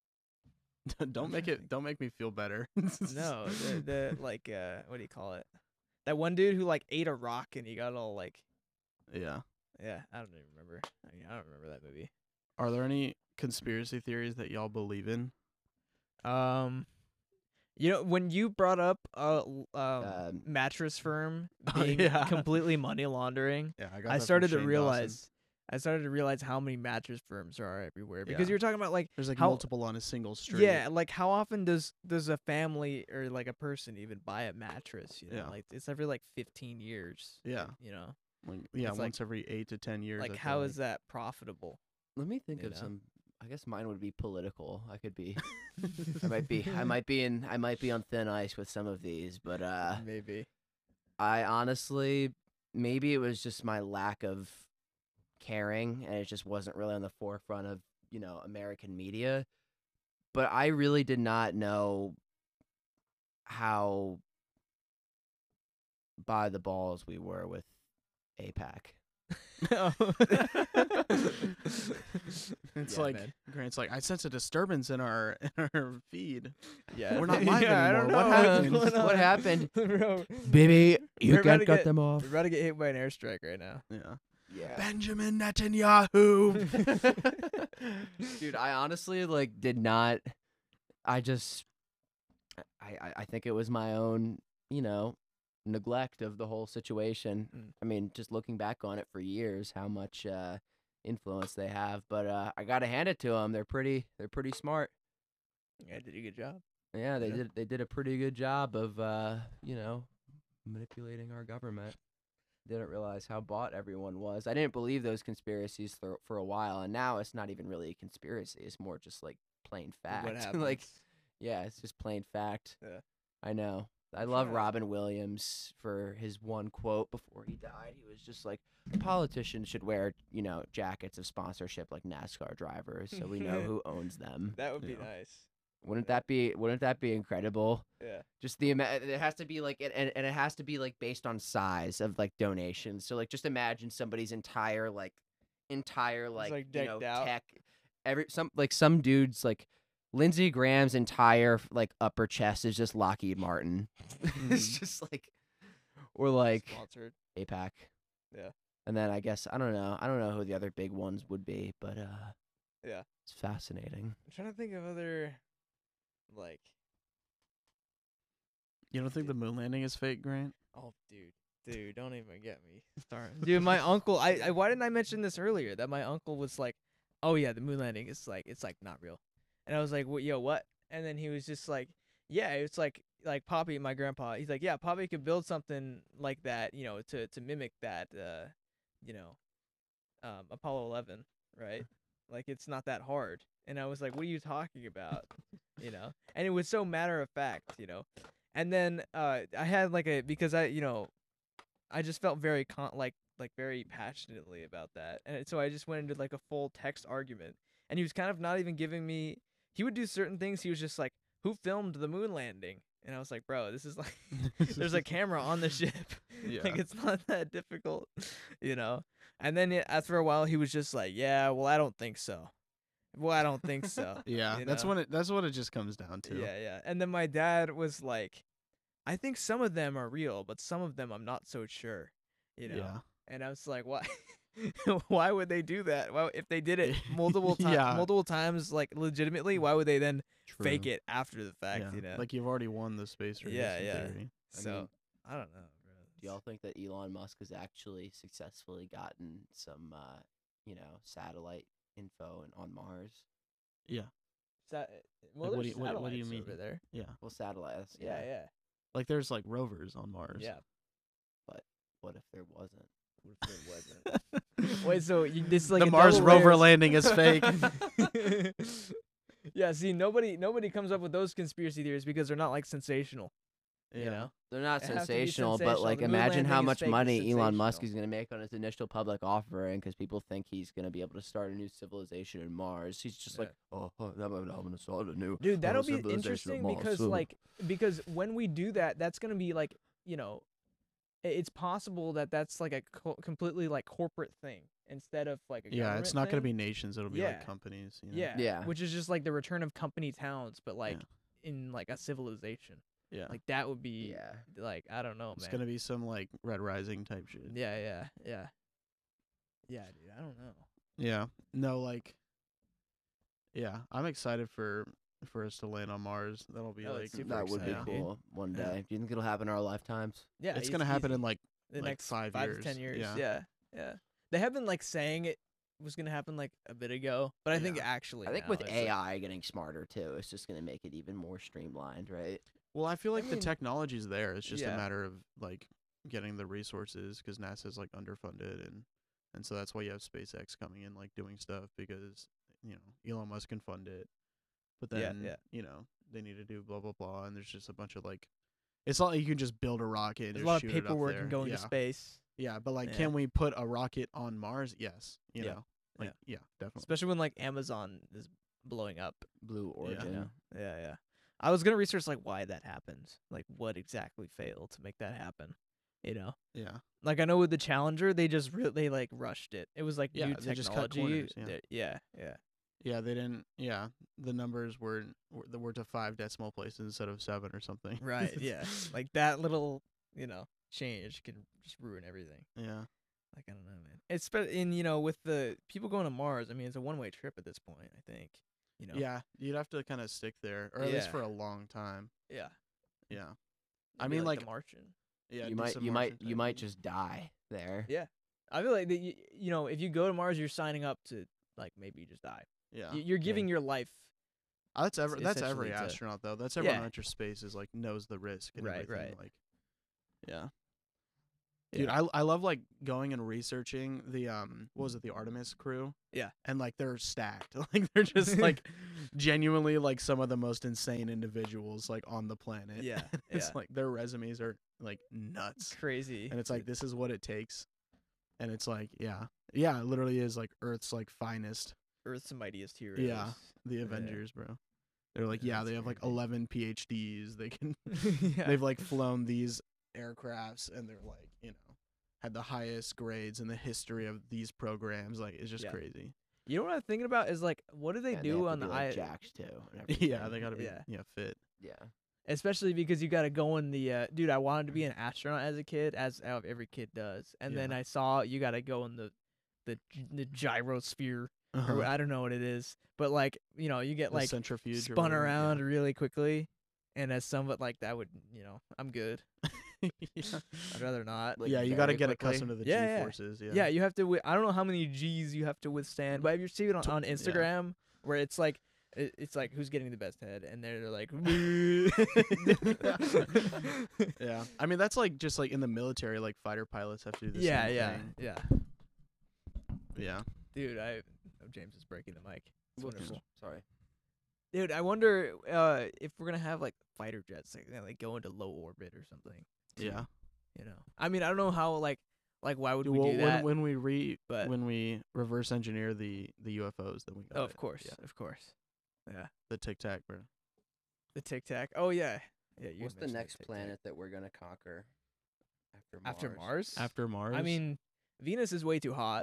Don't make trying to it. think. Don't make me feel better. No, the, the like uh what do you call it? That one dude who like ate a rock and he got all like Yeah. yeah, I don't even remember. I mean, I don't remember that movie. Are there any conspiracy theories that y'all believe in? Um you know, when you brought up uh l- um Um, mattress firm Oh, being yeah. completely money laundering, Yeah, I got. I that from started to Shane realize Dawson. I started to realize how many mattress firms there are everywhere because Yeah. you were talking about like There's like how- multiple on a single street. yeah, like how often does does a family or like a person even buy a mattress? You know, Yeah. like it's every like fifteen years. Yeah. like, you know, Like, yeah, It's like- once every eight to ten years. like I how feel is that profitable? let me think You of know? some. I guess mine would be political. I could be. I might be. I might be in. I might be on thin ice with some of these, but uh, Maybe. I honestly, maybe it was just my lack of caring, and it just wasn't really on the forefront of you know American media. But I really did not know how by the balls we were with APAC. It's Yeah, like man. Grant's like, I sense a disturbance in our in our feed. Yeah, We're not live yeah, I don't anymore. What know happened? what's going What on. happened? Bro, Baby, you We're about can't to cut get- them off. we're about to get hit by an airstrike right now. Yeah. Yeah. Benjamin Netanyahu. Dude, I honestly like did not. I just, I, I, I think it was my own, you know, neglect of the whole situation. Mm. I mean, just looking back on it for years, how much uh, influence they have. But uh, I gotta hand it to them. They're pretty. They're pretty smart. Yeah, did a good job. Yeah, they Yeah. did. They did a pretty good job of, uh, you know, manipulating our government. Didn't realize how bought everyone was. I didn't believe those conspiracies for for a while, and now it's not even really a conspiracy. It's more just like plain fact. What happened? like, yeah, it's just plain fact. Yeah. I know. I love Yeah. Robin Williams for his one quote before he died. He was just like, politicians should wear, you know, jackets of sponsorship like NASCAR drivers, so we know who owns them. That would be Yeah. nice. Wouldn't that be? Wouldn't that be incredible? Yeah. Just the ama- it has to be like and, and and it has to be like based on size of like donations. So like just imagine somebody's entire like entire like, like, you know decked out. tech every some like some dudes like Lindsey Graham's entire like upper chest is just Lockheed Martin. It's Mhm. just like or like Sponsored. APAC. Yeah. And then I guess I don't know. I don't know who the other big ones would be, but uh Yeah. it's fascinating. I'm trying to think of other, like, You don't think the moon landing is fake, Grant? oh, dude, dude, don't even get me started. Dude, my uncle, I, I, why didn't I mention this earlier? That my uncle was like, oh yeah, the moon landing is like, it's like not real, and I was like, what, yo, what? And then he was just like, yeah, it's like, like Poppy, my grandpa. He's like, yeah, Poppy could build something like that, you know, to to mimic that, uh, you know, um, Apollo eleven, right? Like it's not that hard. And I was like, what are you talking about? You know? And it was so matter of fact, you know. And then uh I had like a because I, you know, I just felt very con- like like very passionately about that. And so I just went into like a full text argument. And he was kind of not even giving me he would do certain things. He was just like, who filmed the moon landing? And I was like, bro, this is like there's a camera on the ship. Yeah. Like it's not that difficult, you know. And then it, after a while, he was just like, "Yeah, well, I don't think so. Well, I don't think so." Yeah, you that's know? what it. That's what it just comes down to. Yeah, yeah. And then my dad was like, "I think some of them are real, but some of them I'm not so sure." You know. Yeah. And I was like, "Why? Why would they do that? Well, if they did it multiple times, Yeah. multiple times, like legitimately, why would they then fake True. it after the fact? Yeah, You know." like you've already won the space race. Yeah, in yeah. theory. I so mean, I don't know, bro. Do y'all think that Elon Musk has actually successfully gotten some, uh, you know, satellite info and on Mars? Yeah, Sa- well, Like, what do there's you- what- what do you satellites mean? over there? yeah. Well, satellites. Yeah, Yeah. yeah, Like there's like rovers on Mars. yeah. What if there wasn't? What if there wasn't? Wait, so you, this is like the a Mars double rover layers- landing is fake. Yeah, see, nobody nobody comes up with those conspiracy theories because they're not like sensational. yeah. You know, They're not It has to be sensational, but sensational. like The moon imagine how landing is much fake, it's money Elon Musk sensational. is going to make on his initial public offering because people think he's going to be able to start a new civilization in Mars. He's just like, oh, oh, I'm going to start a new dude, that'll uh, be civilization interesting of Mars. because So- like because when we do that, that's gonna be like you know, i- it's possible that that's like a co- completely like corporate thing instead of like a Yeah, it's government not gonna thing. be nations. It'll be Yeah. like companies. You know? Yeah, Yeah. which is just like the return of company towns, but like in like a civilization. Yeah. Like that would be yeah. like I don't know, It's man. gonna be some like Red Rising type shit. Yeah, yeah, yeah. Yeah, dude, I don't know. Yeah. No, like. Yeah, I'm excited for for us to land on Mars. That'll be Oh, like it's super That would be exciting, dude. cool one Yeah. day. Do you think it'll happen in our lifetimes? Yeah, it's eas- gonna happen easy. in like the like next five five years. to ten years. Yeah. Yeah. yeah, They have been like saying it was gonna happen like a bit ago, but I think Yeah. actually, I think now with it's, A like- I getting smarter too, it's just going to make it even more streamlined, right? Well, I feel I like mean- the technology's there. It's just Yeah. a matter of like getting the resources because NASA's like underfunded and and so that's why you have SpaceX coming in like doing stuff because you know Elon Musk can fund it, but Yeah, then yeah. you know they need to do blah blah blah and there's just a bunch of like it's not like you can just build a rocket. And There's a just lot of shoot it up paperwork there. and going yeah. to space, Yeah, but like, Yeah. can we put a rocket on Mars? Yes, you Yeah. know, like yeah, definitely. especially when like Amazon is blowing up. Blue Origin. You know? Yeah, yeah. I was gonna research like why that happened, like what exactly failed to make that happen. You know, Yeah, like I know with the Challenger, they just really they, like rushed it. It was like Yeah, new they just cut technology. corners, yeah. that- yeah, yeah. yeah, they didn't. Yeah, the numbers were were, the were to five decimal places instead of seven or something. Right. Yeah. Like that little, you know, change can just ruin everything. Yeah, Like I don't know, man. It's spe- in you know with the people going to Mars. I mean, it's a one way trip at this point. I think. You know. yeah, you'd have to kind of stick there, or at least Yeah. for a long time. Yeah. Yeah, I Maybe mean, like, like- the Martian. yeah. you do might some you might Martian you type might thing. just die there. Yeah. I feel like that. You, you know, if you go to Mars, you're signing up to like maybe you just die. Yeah, Y- You're giving your life. Uh, that's every that's every essentially to- astronaut though. That's everyone Yeah. who enters space is like knows the risk. And Right, everything, right. Like, yeah. Dude, Yeah. I I love like going and researching the um what was it the Artemis crew? Yeah. And like they're stacked. Like they're just like genuinely like some of the most insane individuals like on the planet. Yeah, It's yeah. like their resumes are like nuts. Crazy. And it's like this is what it takes. And it's like, yeah. Yeah, it literally is like Earth's like finest. Earth's mightiest heroes. Yeah. The Avengers, bro. They're like, Yeah, yeah, that's they have like crazy. eleven PhDs. They can yeah. they've like flown these aircrafts and they're like, you know, had the highest grades in the history of these programs. Like it's just Yeah. crazy. You know what I'm thinking about is like, what do they And do have on to the be, like, I? jacks too. and Yeah, everything. they gotta be Yeah. yeah, fit. Yeah. Especially because you got to go in the uh, dude. I wanted to be an astronaut as a kid, as uh, every kid does, and then Yeah. I saw you got to go in the the gy- the gyrosphere, or Uh-huh. I don't know what it is, but like you know, you get The like centrifuge or spun whatever, around really quickly, and as somewhat like that would you know, I'm good. Yeah, yeah. I'd rather not. Like, Yeah, you gotta very get quickly. accustomed to the Yeah, G yeah. forces. Yeah. Yeah, you have to. Wi- I don't know how many G's you have to withstand, but have you seen it on, Tw- on yeah. Instagram where it's like, it, it's like who's getting the best head, and they're like, Yeah. I mean that's like just like in the military, like fighter pilots have to do the yeah, same yeah, thing. yeah, Yeah. dude, I, James is breaking the mic. It's Whoops, wonderful. Sorry. Dude, I wonder uh, if we're gonna have like fighter jets like, that, like go into low orbit or something. Yeah. You know, I mean, I don't know how like like why would Dude, we well, do when that? when we re but when we reverse engineer the the U F Os, then we got oh, of it. course, Yeah. of course. Yeah, The Tic Tac, bro. the Tic Tac. Oh yeah, yeah. You What's the mentioned next Tic Tac. planet that we're gonna conquer after Mars? after Mars? After Mars. I mean, Venus is way too hot.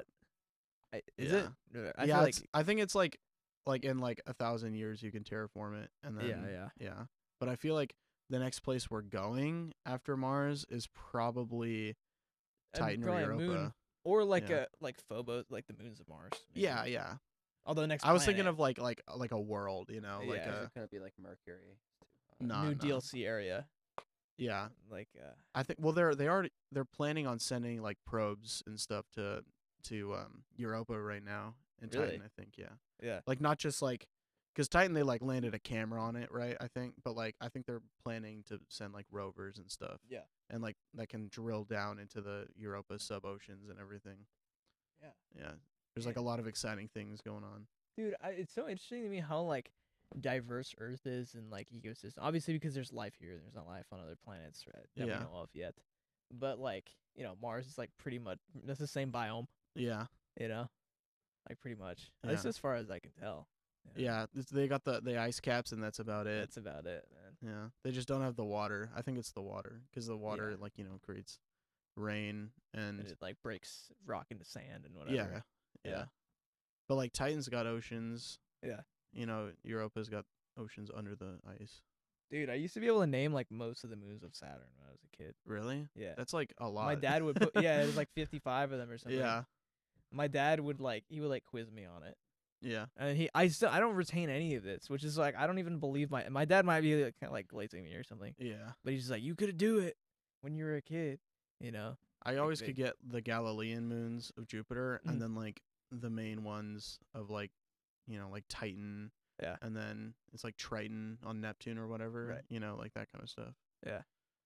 I, is Yeah. it? Uh, I yeah, feel it's, like I think it's like like in like a thousand years you can terraform it, and then Yeah, yeah. yeah. But I feel like the next place we're going after Mars is probably and Titan or probably a Europa. moon or like Yeah. a like Phobos, like the moons of Mars. maybe. Yeah, yeah. Although next I was thinking planet, of like like like a world, you know, like Yeah, Is a it gonna be like Mercury? It's too hot. no, new no. D L C area. Yeah, Like uh, I think. Well, they're they already they're planning on sending like probes and stuff to to um Europa right now and Really? Titan. I think, yeah. yeah. Like not just like because Titan they like landed a camera on it, right? I think, but like I think they're planning to send like rovers and stuff, Yeah. and like that can drill down into the Europa sub oceans and everything. Yeah. Yeah, there's like a lot of exciting things going on. Dude, I, it's so interesting to me how like diverse Earth is and like ecosystem. Obviously, because there's life here, there's not life on other planets right, that Yeah. we know of yet. But like, you know, Mars is like pretty much that's the same biome. Yeah, You know, like pretty much. At least Yeah. as far as I can tell. you know? yeah. it's- They got the the ice caps and that's about it. That's about it, man. Yeah, they just don't have the water. I think it's the water because the water Yeah. like you know creates rain and, And it like breaks rock into sand and whatever. yeah, yeah, Yeah. But like Titan's got oceans. Yeah. You know, Europa's got oceans under the ice. Dude, I used to be able to name like most of the moons of Saturn when I was a kid. Really? Yeah. That's like a lot. My dad would put yeah, it was like fifty-five of them or something. Yeah, My dad would like he would like quiz me on it. yeah, And he I still I don't retain any of this, which is like I don't even believe my my dad might be like, kind of like glazing me or something. yeah. But he's just like you could do it when you were a kid, you know. I always big. could get the Galilean moons of Jupiter Mhm. and then like the main ones of like, you know, like Titan. Yeah. And then it's like Triton on Neptune or whatever. Right. You know, like that kind of stuff. Yeah.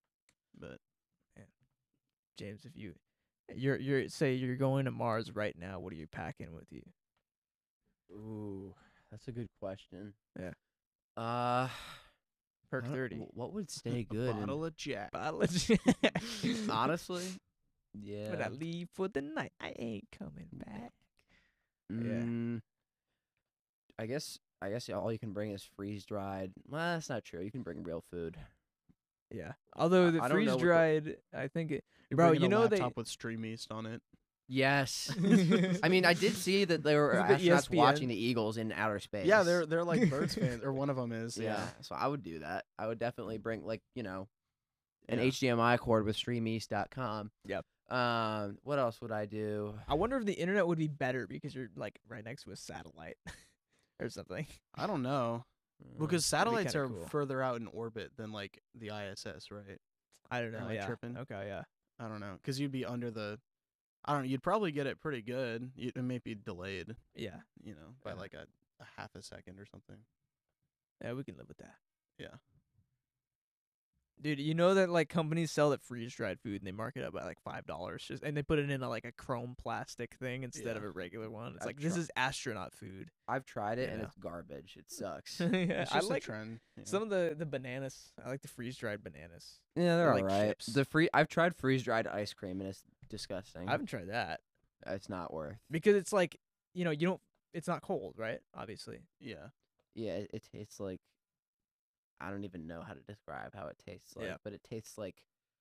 But James, if you you're you're say you're going to Mars right now, what are you packing with you? Ooh, that's a good question. Yeah. Uh, Perk I don't- thirty. wh- What would stay a good? in- bottle of Jack. Bottle of Honestly, When yeah. I leave for the night, I ain't coming back. Mm, I guess I guess all you can bring is freeze dried. Well, that's not true. You can bring real food. Yeah. Although I- the I don't know freeze what the- dried, I think it. You're Bro, bringing you a know they. laptop with Stream East on it. Yes. I mean, I did see that there were The E S astronauts P N. watching the Eagles in outer space. Yeah, they're they're like Birds fans, or one of them is. yeah. Yeah. So I would do that. I would definitely bring like you know, an Yeah. H D M I cord with stream east dot com. Yep. Um, what else would I do? I wonder if the internet would be better because you're like right next to a satellite or something. I don't know Uh, because satellites kinda are cool. further out in orbit than like the I S S, right? I don't know. Am I yeah. tripping? Okay. Yeah. I don't know because you'd be under the. I don't know. You'd probably get it pretty good. You, it may be delayed, Yeah. you know, by Yeah. like a, a half a second or something. Yeah. We can live with that. Yeah. Dude, you know that like companies sell that freeze dried food and they mark it up at like five dollars, just and they put it in a, like a chrome plastic thing instead of Yeah. a regular one. It's I've like this tri- is astronaut food. I've tried it and Yeah. it's garbage. It sucks. yeah, It's I just like a trend. yeah. some of the the bananas. I like the freeze dried bananas. Yeah, they're They're like alright. chips. The free I've tried freeze dried ice cream and it's disgusting. I haven't tried that It's not worth. because it's like you know you don't. It's not cold, right? Obviously. Yeah. Yeah, it, it tastes like I don't even know how to describe how it tastes like, Yeah. but it tastes like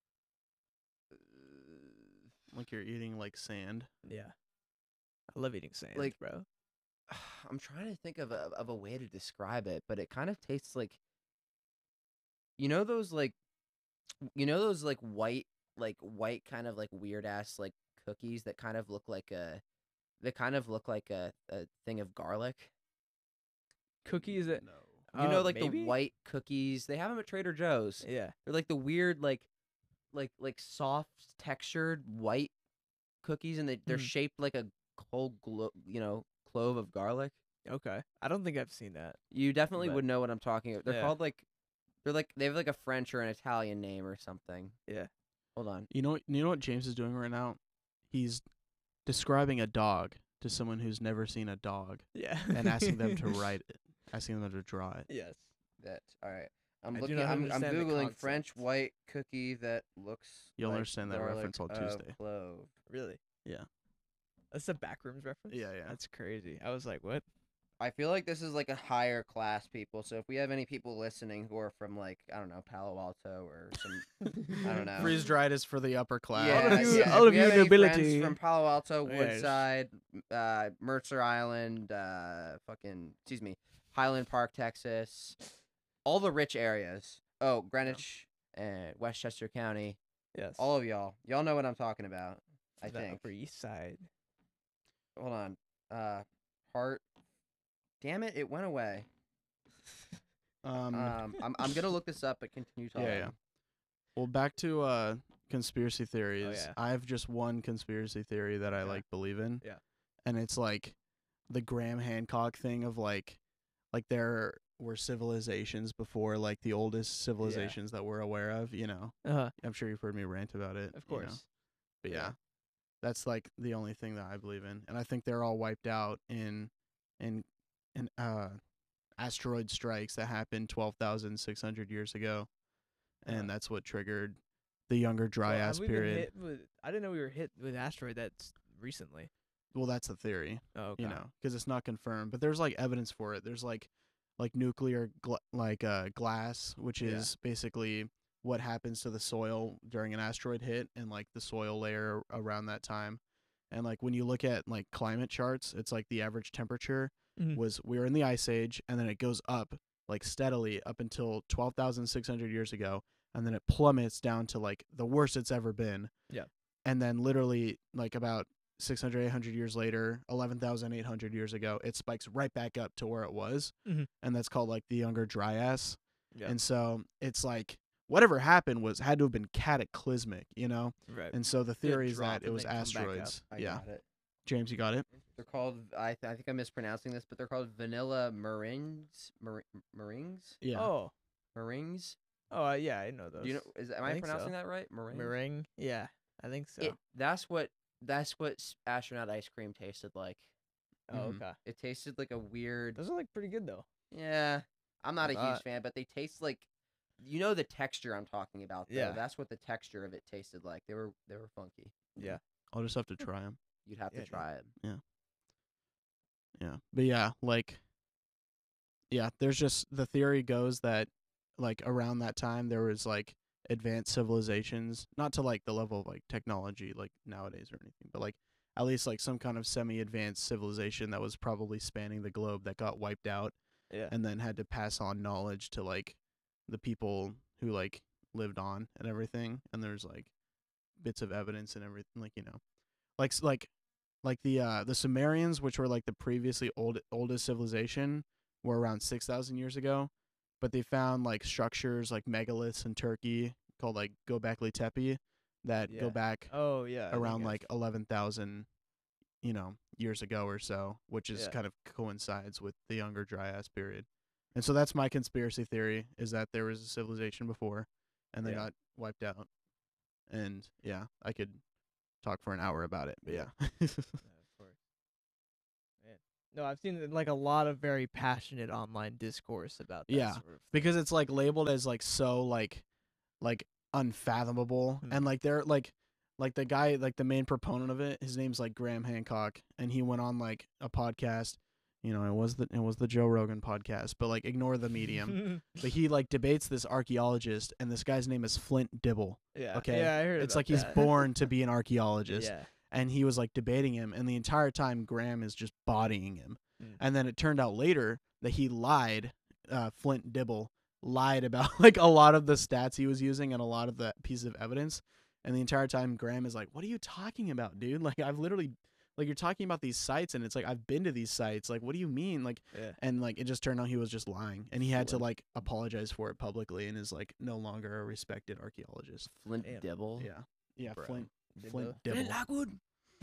Like you're eating like sand. Yeah. I love eating sand, Like- bro. I'm trying to think of a of a way to describe it, but it kind of tastes like you know those like you know those like white like white kind of like weird ass like cookies that kind of look like a they kind of look like a, a thing of garlic. Cookies that No. You know Uh, like maybe? the white cookies. They have them at Trader Joe's. Yeah. They're like the weird like like like soft textured white cookies and they they're Mm. shaped like a whole glo- you know clove of garlic. Okay. I don't think I've seen that. You definitely But- would know what I'm talking about. They're Yeah. called like they're like they have like a French or an Italian name or something. Yeah. Hold on. You know. You know what James is doing right now? He's describing a dog to someone who's never seen a dog Yeah. and asking them to write it, asking them to draw it. Yes. That all right. I'm I do looking. not I'm, I'm understand the googling French concept. white cookie that looks. You'll like understand that garlic reference on of Tuesday. Clove. Really? Yeah. That's a backrooms reference? Yeah, yeah. That's crazy. I was like, what? I feel like this is like a higher class people. So if we have any people listening who are from like I don't know Palo Alto or some I don't know. Freeze dried is for the upper class. Yeah, All of you- yeah. all if of we you have any nobility. friends from Palo Alto, Yes. Woodside, uh, Mercer Island, uh, fucking excuse me, Highland Park, Texas, all the rich areas. Oh, Greenwich and Westchester County. Yes. All of y'all, y'all know what I'm talking about. I the think. Upper East Side. Hold on. Uh, Heart. Damn it! It went away. Um, Um, I'm I'm gonna look this up, but continue talking. yeah, yeah. Well, back to uh conspiracy theories. yeah. I have just one conspiracy theory that I Yeah. like believe in. Yeah. And it's like the Graham Hancock thing of like like there were civilizations before like the oldest civilizations that we're aware of, you know. Uh-huh. I'm sure you've heard me rant about it. Of you know. course. But yeah, Yeah. that's like the only thing that I believe in. And I think they're all wiped out in in in uh asteroid strikes that happened twelve thousand six hundred years ago. And Uh-huh. that's what triggered the Younger So, Dryas have we been period. hit with, I didn't know we were hit with asteroid that's recently. Well, that's the theory, Oh, okay. you know, because it's not confirmed. But there's like evidence for it. There's like like nuclear gla- like uh glass, which Yeah. is basically what happens to the soil during an asteroid hit and like the soil layer around that time. And like when you look at like climate charts, it's like the average temperature Mhm. was we were in the ice age, and then it goes up like steadily up until twelve thousand six hundred years ago, and then it plummets down to like the worst it's ever been. Yeah. And then literally like about six hundred, eight hundred years later, eleven thousand eight hundred years ago, it spikes right back up to where it was. Mhm. And that's called like the Younger Dryas. Yeah. And so it's like whatever happened was had to have been cataclysmic, you know? Right. And so the Did it theory is drop that it and was then come back up? asteroids. I Yeah. got it. James, you got it? They're called. I th- I think I'm mispronouncing this, but they're called vanilla meringues. Mer- meringues. Yeah. Oh. Meringues. Oh, uh, yeah, I know those. Do you know? Is am I I, think so. pronouncing that right? Meringues. Meringue? Yeah, I think so. It, that's what. That's what s- astronaut ice cream tasted like. oh, Mhm. okay. It tasted like a weird. Those are like pretty good though. Yeah, I'm not I a huge thought- fan, but they taste like. You know the texture I'm talking about. Though. Yeah. That's what the texture of it tasted like. They were they were funky. Yeah. I'll just have to try them. You'd have Yeah, to dude. try it. Yeah. But yeah, like yeah, there's just the theory goes that like around that time there was like advanced civilizations, not to like the level of like technology like nowadays or anything, but like at least like some kind of semi-advanced civilization that was probably spanning the globe that got wiped out Yeah. and then had to pass on knowledge to like the people who like lived on and everything. And there's like bits of evidence and everything, like, you know, like s- like like the uh the Sumerians, which were like the previously old oldest civilization, were around six thousand years ago, but they found like structures like megaliths in Turkey called like Göbekli Tepe that Yeah. go back Oh, yeah. I think around I've- like eleven thousand, you know, years ago or so, which is Yeah. kind of coincides with the Younger Dryas period. And so that's my conspiracy theory, is that there was a civilization before and they Yeah. got wiped out. And yeah, I could talk for an hour about it, but yeah. Yeah, of course. Man. No, I've seen like a lot of very passionate online discourse about that Yeah, sort of because it's like labeled as like so like like unfathomable, Hmm. and like they're like like the guy, like the main proponent of it, his name's like Graham Hancock, and he went on like a podcast, you know, it was the it was the Joe Rogan podcast, but like ignore the medium. But he like debates this archaeologist, and this guy's name is Flint Dibble. yeah. Okay, Yeah, I heard it's about like he's that. born to be an archaeologist. Yeah. And he was like debating him, and the entire time Graham is just bodying him. Mm. And then it turned out later that he lied. Uh, Flint Dibble lied about like a lot of the stats he was using and a lot of the pieces of evidence. And the entire time Graham is like, "What are you talking about, dude? Like I've literally, like you're talking about these sites, and it's like I've been to these sites. Like what do you mean? Like." Yeah. And like it just turned out he was just lying, and he had to Flint. like apologize for it publicly, and is like no longer a respected archaeologist. Flint Damn. Dibble. Yeah, yeah, Bro. Flint Dibble. Flint Dibble. Lockwood.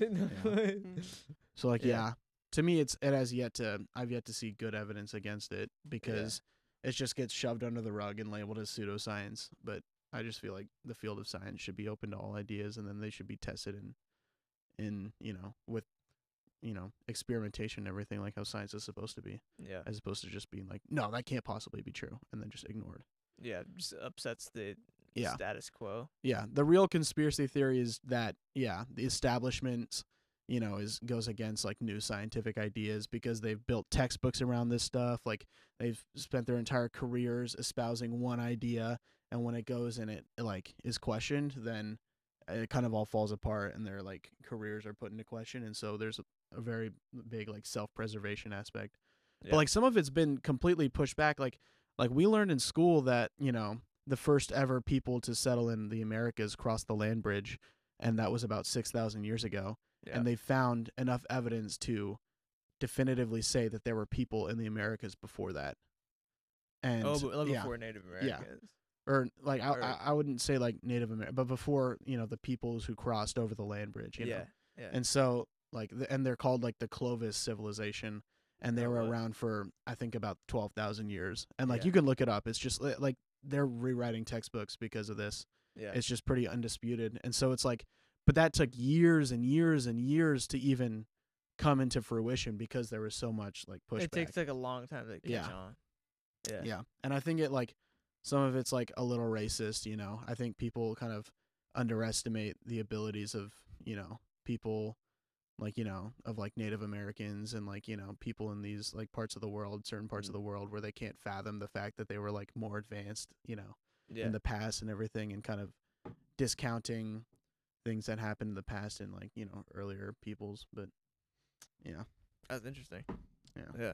So like Yeah. yeah. to me it's it has yet to I've yet to see good evidence against it, because it just gets shoved under the rug and labeled as pseudoscience. But I just feel like the field of science should be open to all ideas, and then they should be tested in in you know with you know, experimentation and everything, like how science is supposed to be, Yeah. as opposed to just being like, no, that can't possibly be true, and then just ignored. Yeah. Just upsets the Yeah. status quo. Yeah, the real conspiracy theory is that yeah, the establishment, you know, is goes against like new scientific ideas because they've built textbooks around this stuff. Like they've spent their entire careers espousing one idea, and when it goes and it like is questioned, then it kind of all falls apart, and their like careers are put into question. And so there's a, a very big like self-preservation aspect. Yeah. But like some of it's been completely pushed back. Like like we learned in school that you know the first ever people to settle in the Americas crossed the land bridge, and that was about six thousand years ago. Yeah. And they found enough evidence to definitively say that there were people in the Americas before that. And oh, but well, yeah, before Native Yeah. Americans. or like I, or- I I wouldn't say like Native American, but before you know the peoples who crossed over the land bridge. You Yeah. know? Yeah. And so like the, and they're called like the Clovis civilization, and they Oh, were what? around for I think about twelve thousand years. And like Yeah. you can look it up. It's just li- like they're rewriting textbooks because of this. yeah. It's just pretty undisputed. And so it's like, but that took years and years and years to even come into fruition because there was so much like pushback. It takes like a long time to catch Yeah. on. Yeah. Yeah. And I think it like some of it's like a little racist, you know. I think people kind of underestimate the abilities of, you know, people like, you know, of like Native Americans and like, you know, people in these like parts of the world, certain parts Mm. of the world where they can't fathom the fact that they were like more advanced, you know, Yeah. in the past and everything, and kind of discounting things that happened in the past in like, you know, earlier peoples. But yeah. That's interesting. Yeah. Yeah.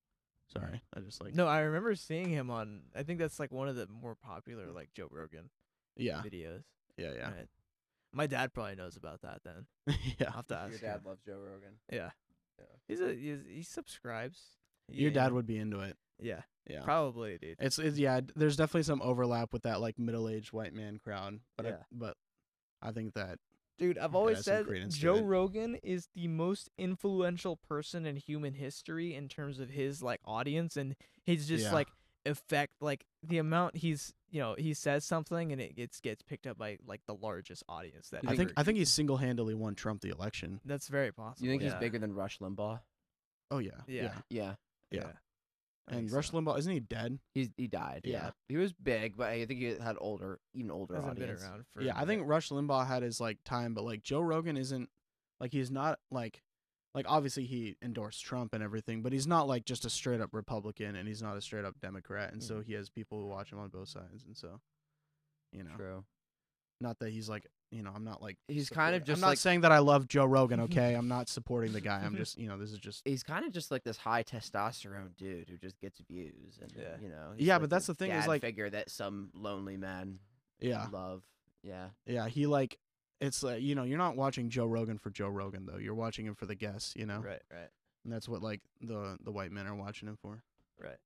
Sorry. I just like No, I remember seeing him on. I think that's like one of the more popular like Joe Rogan Yeah. videos. Yeah, yeah. Right. My dad probably knows about that. Then yeah. I'll have to ask. Your him. dad loves Joe Rogan. Yeah. Yeah. He's a he's, he subscribes. Your Yeah. dad would be into it. Yeah. Yeah. Probably, dude. It's it's yeah, d- there's definitely some overlap with that like middle-aged white man crowd, but I, Yeah. but I think that Dude, I've That always has some said credence to Joe it. Rogan is the most influential person in human history in terms of his like audience and his just Yeah. like effect, like the amount he's you know he says something and it gets gets picked up by like the largest audience that I think ever- I think he single-handedly won Trump the election. that's very possible. You think yeah. he's bigger than Rush Limbaugh? Oh yeah. Yeah. Yeah. Yeah. Yeah. Yeah. I And think Rush so. Limbaugh, isn't he dead? He's he died. Yeah. Yeah. He was big, but I think he had older, even older Hasn't audience. been around for Yeah, a I think minute. Rush Limbaugh had his like time, but like Joe Rogan isn't like he's not like like obviously he endorsed Trump and everything, but he's not like just a straight up Republican and he's not a straight up Democrat, and so he has people who watch him on both sides, and so you know, True. not that he's like you know I'm not like He's kind of supporting- just I'm not like saying that I love Joe Rogan, okay? I'm not supporting the guy. I'm just you know this is just he's kind of just like this high testosterone dude who just gets views, and Yeah. you know. he's Yeah, like but that's the thing is, dad like- figure that some lonely man yeah love. Yeah. yeah he like it's like you know you're not watching Joe Rogan for Joe Rogan though. You're watching him for the guests, you know, Right. Right. and that's what like the the white men are watching him for. Right.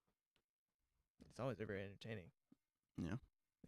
It's always very entertaining. Yeah. You know.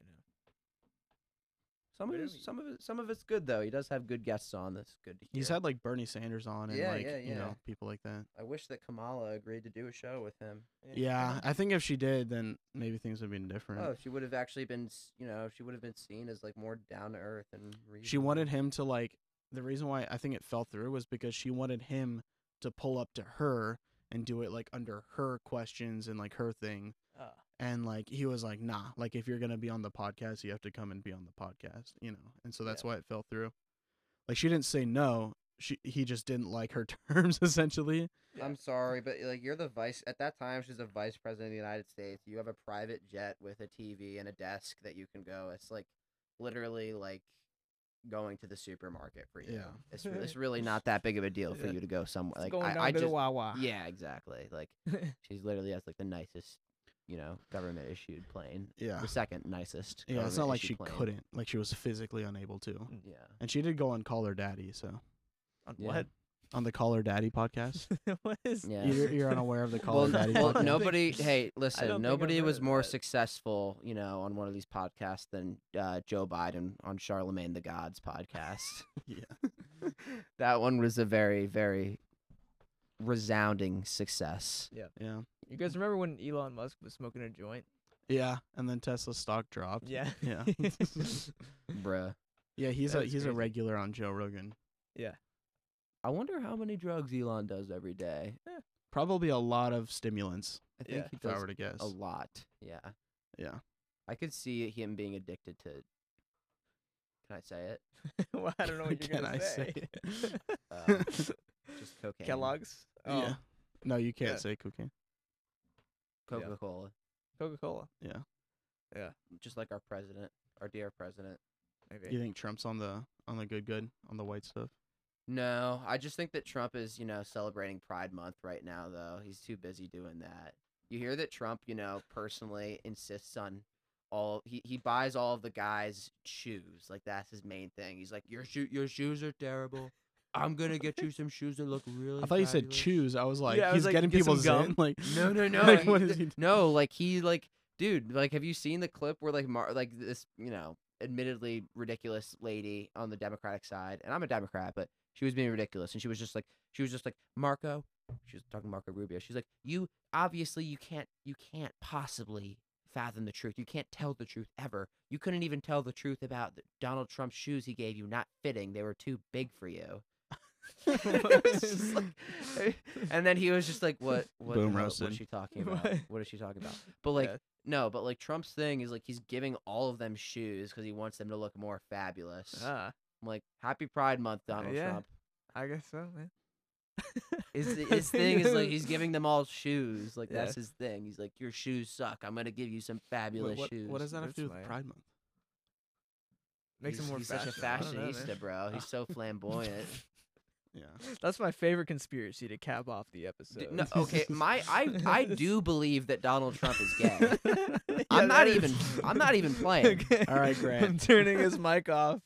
Some of But his, every- some of it, some of it's good though. He does have good guests on. That's good to hear. He's had like Bernie Sanders on and Yeah, like yeah, you yeah. know people like that. I wish that Kamala agreed to do a show with him. Yeah, I think if she did, then maybe things would have been different. Oh, she would have actually been, s- you know, she would have been seen as like more down to earth and. She reasonable. wanted him to like. The reason why I think it fell through was because she wanted him to pull up to her and do it like under her questions and like her thing. Ah. And like he was like, nah, like if you're gonna be on the podcast, you have to come and be on the podcast, you know. And so that's Yeah. why it fell through. Like she didn't say no. She he just didn't like her terms essentially. Yeah. I'm sorry, but like you're the vice at that time. She's the vice president of the United States. You have a private jet with a T V and a desk that you can go. It's like literally like going to the supermarket for you. Yeah. It's re- it's really not that big of a deal for Yeah. you to go somewhere. It's Like going I, down I to just the Wawa. yeah, exactly. Like she's literally has like the nicest, you know, government issued plane. Yeah. The second nicest. Yeah, it's not like she government-issued plane. couldn't. Like she was physically unable to. Yeah. And she did go on Call Her Daddy, so On Yeah. what? on the Call Her Daddy podcast. What is? Yeah. You're, you're unaware of the Call Well, Her Daddy well podcast. nobody. Hey, don't listen. think I've Nobody heard was of more that. successful, you know, on one of these podcasts than uh, Joe Biden on Charlemagne the God's podcast. Yeah. That one was a very, very resounding success. Yeah. You guys remember when Elon Musk was smoking a joint? Yeah. And then Tesla stock dropped. Yeah. Yeah. Bruh. Yeah, he's That a is he's a crazy. regular on Joe Rogan. Yeah. I I wonder how many drugs Elon does every day. Probably a lot of stimulants, I think Yeah, he if I does were to guess. a lot. Yeah. Yeah. I could see him being addicted to. Can I say it? Well, I don't know what you're Can gonna I say. say Uh, Just cocaine. Kellogg's. Oh, Yeah. No, you can't Yeah. say cocaine. Coca Cola. Coca-Cola. Yeah. Just like our president, our dear president. Maybe. You think Trump's on the on the good good on the white stuff? No, I just think that Trump is, you know, celebrating Pride Month right now, though. He's too busy doing that. You hear that Trump, you know, personally insists on all he, he buys all of the guys' shoes. Like that's his main thing. He's like, your shoe your shoes are terrible. I'm gonna get you some shoes that look really. I thought you said fabulous." choose. I was like, Yeah, I he's was like, getting get some people's gum. in. Like, No, no, no. like, he- what is he? No, like he like dude, like have you seen the clip where like Mar- like this, you know, admittedly ridiculous lady on the Democratic side, and I'm a Democrat, but she was being ridiculous and she was just like she was just like, "Marco," she was talking to Marco Rubio. She's like, "You obviously you can't you can't possibly fathom the truth. You can't tell the truth ever. You couldn't even tell the truth about the Donald Trump's shoes he gave you not fitting. They were too big for you." It was just like- and then he was just like, "What? What? Boom the hell- What is roasted. she talking about? What? What is she talking about?" But like, Yeah. no, but like Trump's thing is like he's giving all of them shoes because he wants them to look more fabulous. Ah, I'm like, Happy Pride Month, Donald yeah. Trump. I guess so, man. His his thing is like he's giving them all shoes. Like Yeah. that's his thing. He's like, your shoes suck. I'm gonna give you some Wait, fabulous what, shoes. what does that have to do That's with my- Pride Month? Makes he's, him more he's fashion. such a I don't know, man. fashionista, bro. He's so flamboyant. Yeah. That's my favorite conspiracy to cap off the episode. D- no, okay, my I I do believe that Donald Trump is gay. Yeah, I'm that not is- even I'm not even playing. Okay. All right, Grant. I'm turning his mic off.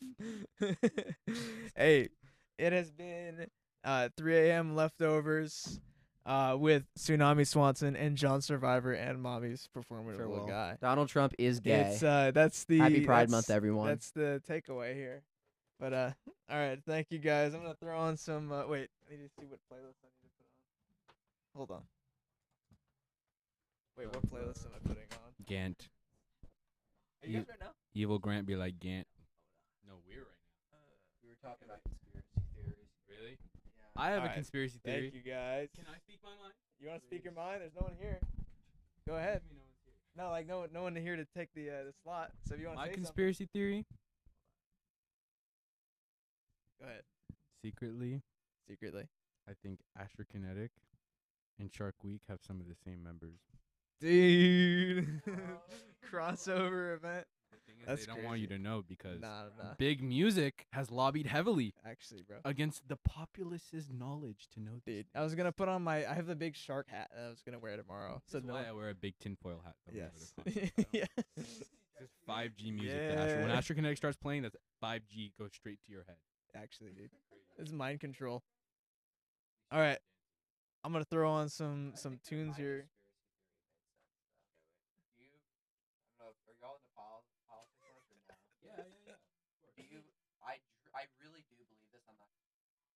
Hey, it has been uh, three a.m. leftovers uh, with Tsunami Swanson and John Survivor and Mommy's performance Farewell. guy. Donald Trump is gay. It's uh, that's the Happy Pride that's- Month, everyone. That's the takeaway here. But uh, all right, thank you guys. I'm gonna throw on some. Uh, wait, I need to see what playlist I need to put on. Hold on. Wait, what playlist am I putting on? Gant. Are you guys right now? Evil Grant be like Gant. No, we're right we were talking about conspiracy theories. now. Really? I have Alright, a conspiracy theory. Thank you guys. Can I speak my mind? You want to speak your mind? There's no one here. Go ahead. No, like no, no one here to take the uh, the slot. So if you want to My say conspiracy theory, something, go ahead. secretly, Secretly, I think Asher Kinetic and Shark Week have some of the same members. dude. Crossover event. The thing is, That's they don't want you crazy. to know because Nah, nah. Big Music has lobbied heavily Actually, bro. against the populace's knowledge to know Dude, this. I was gonna put on my. I have the big shark hat. That I was gonna wear tomorrow. So That's no. why I wear a big tinfoil hat. that whenever Yes. the concert comes. Yeah. It's five G music. to Asher. When Yeah. Asher Kinetic starts playing, that's five G goes straight to your head. Actually, dude, it's mind control. All right, I'm gonna throw on some some tunes here. You, I don't know, are y'all into politics?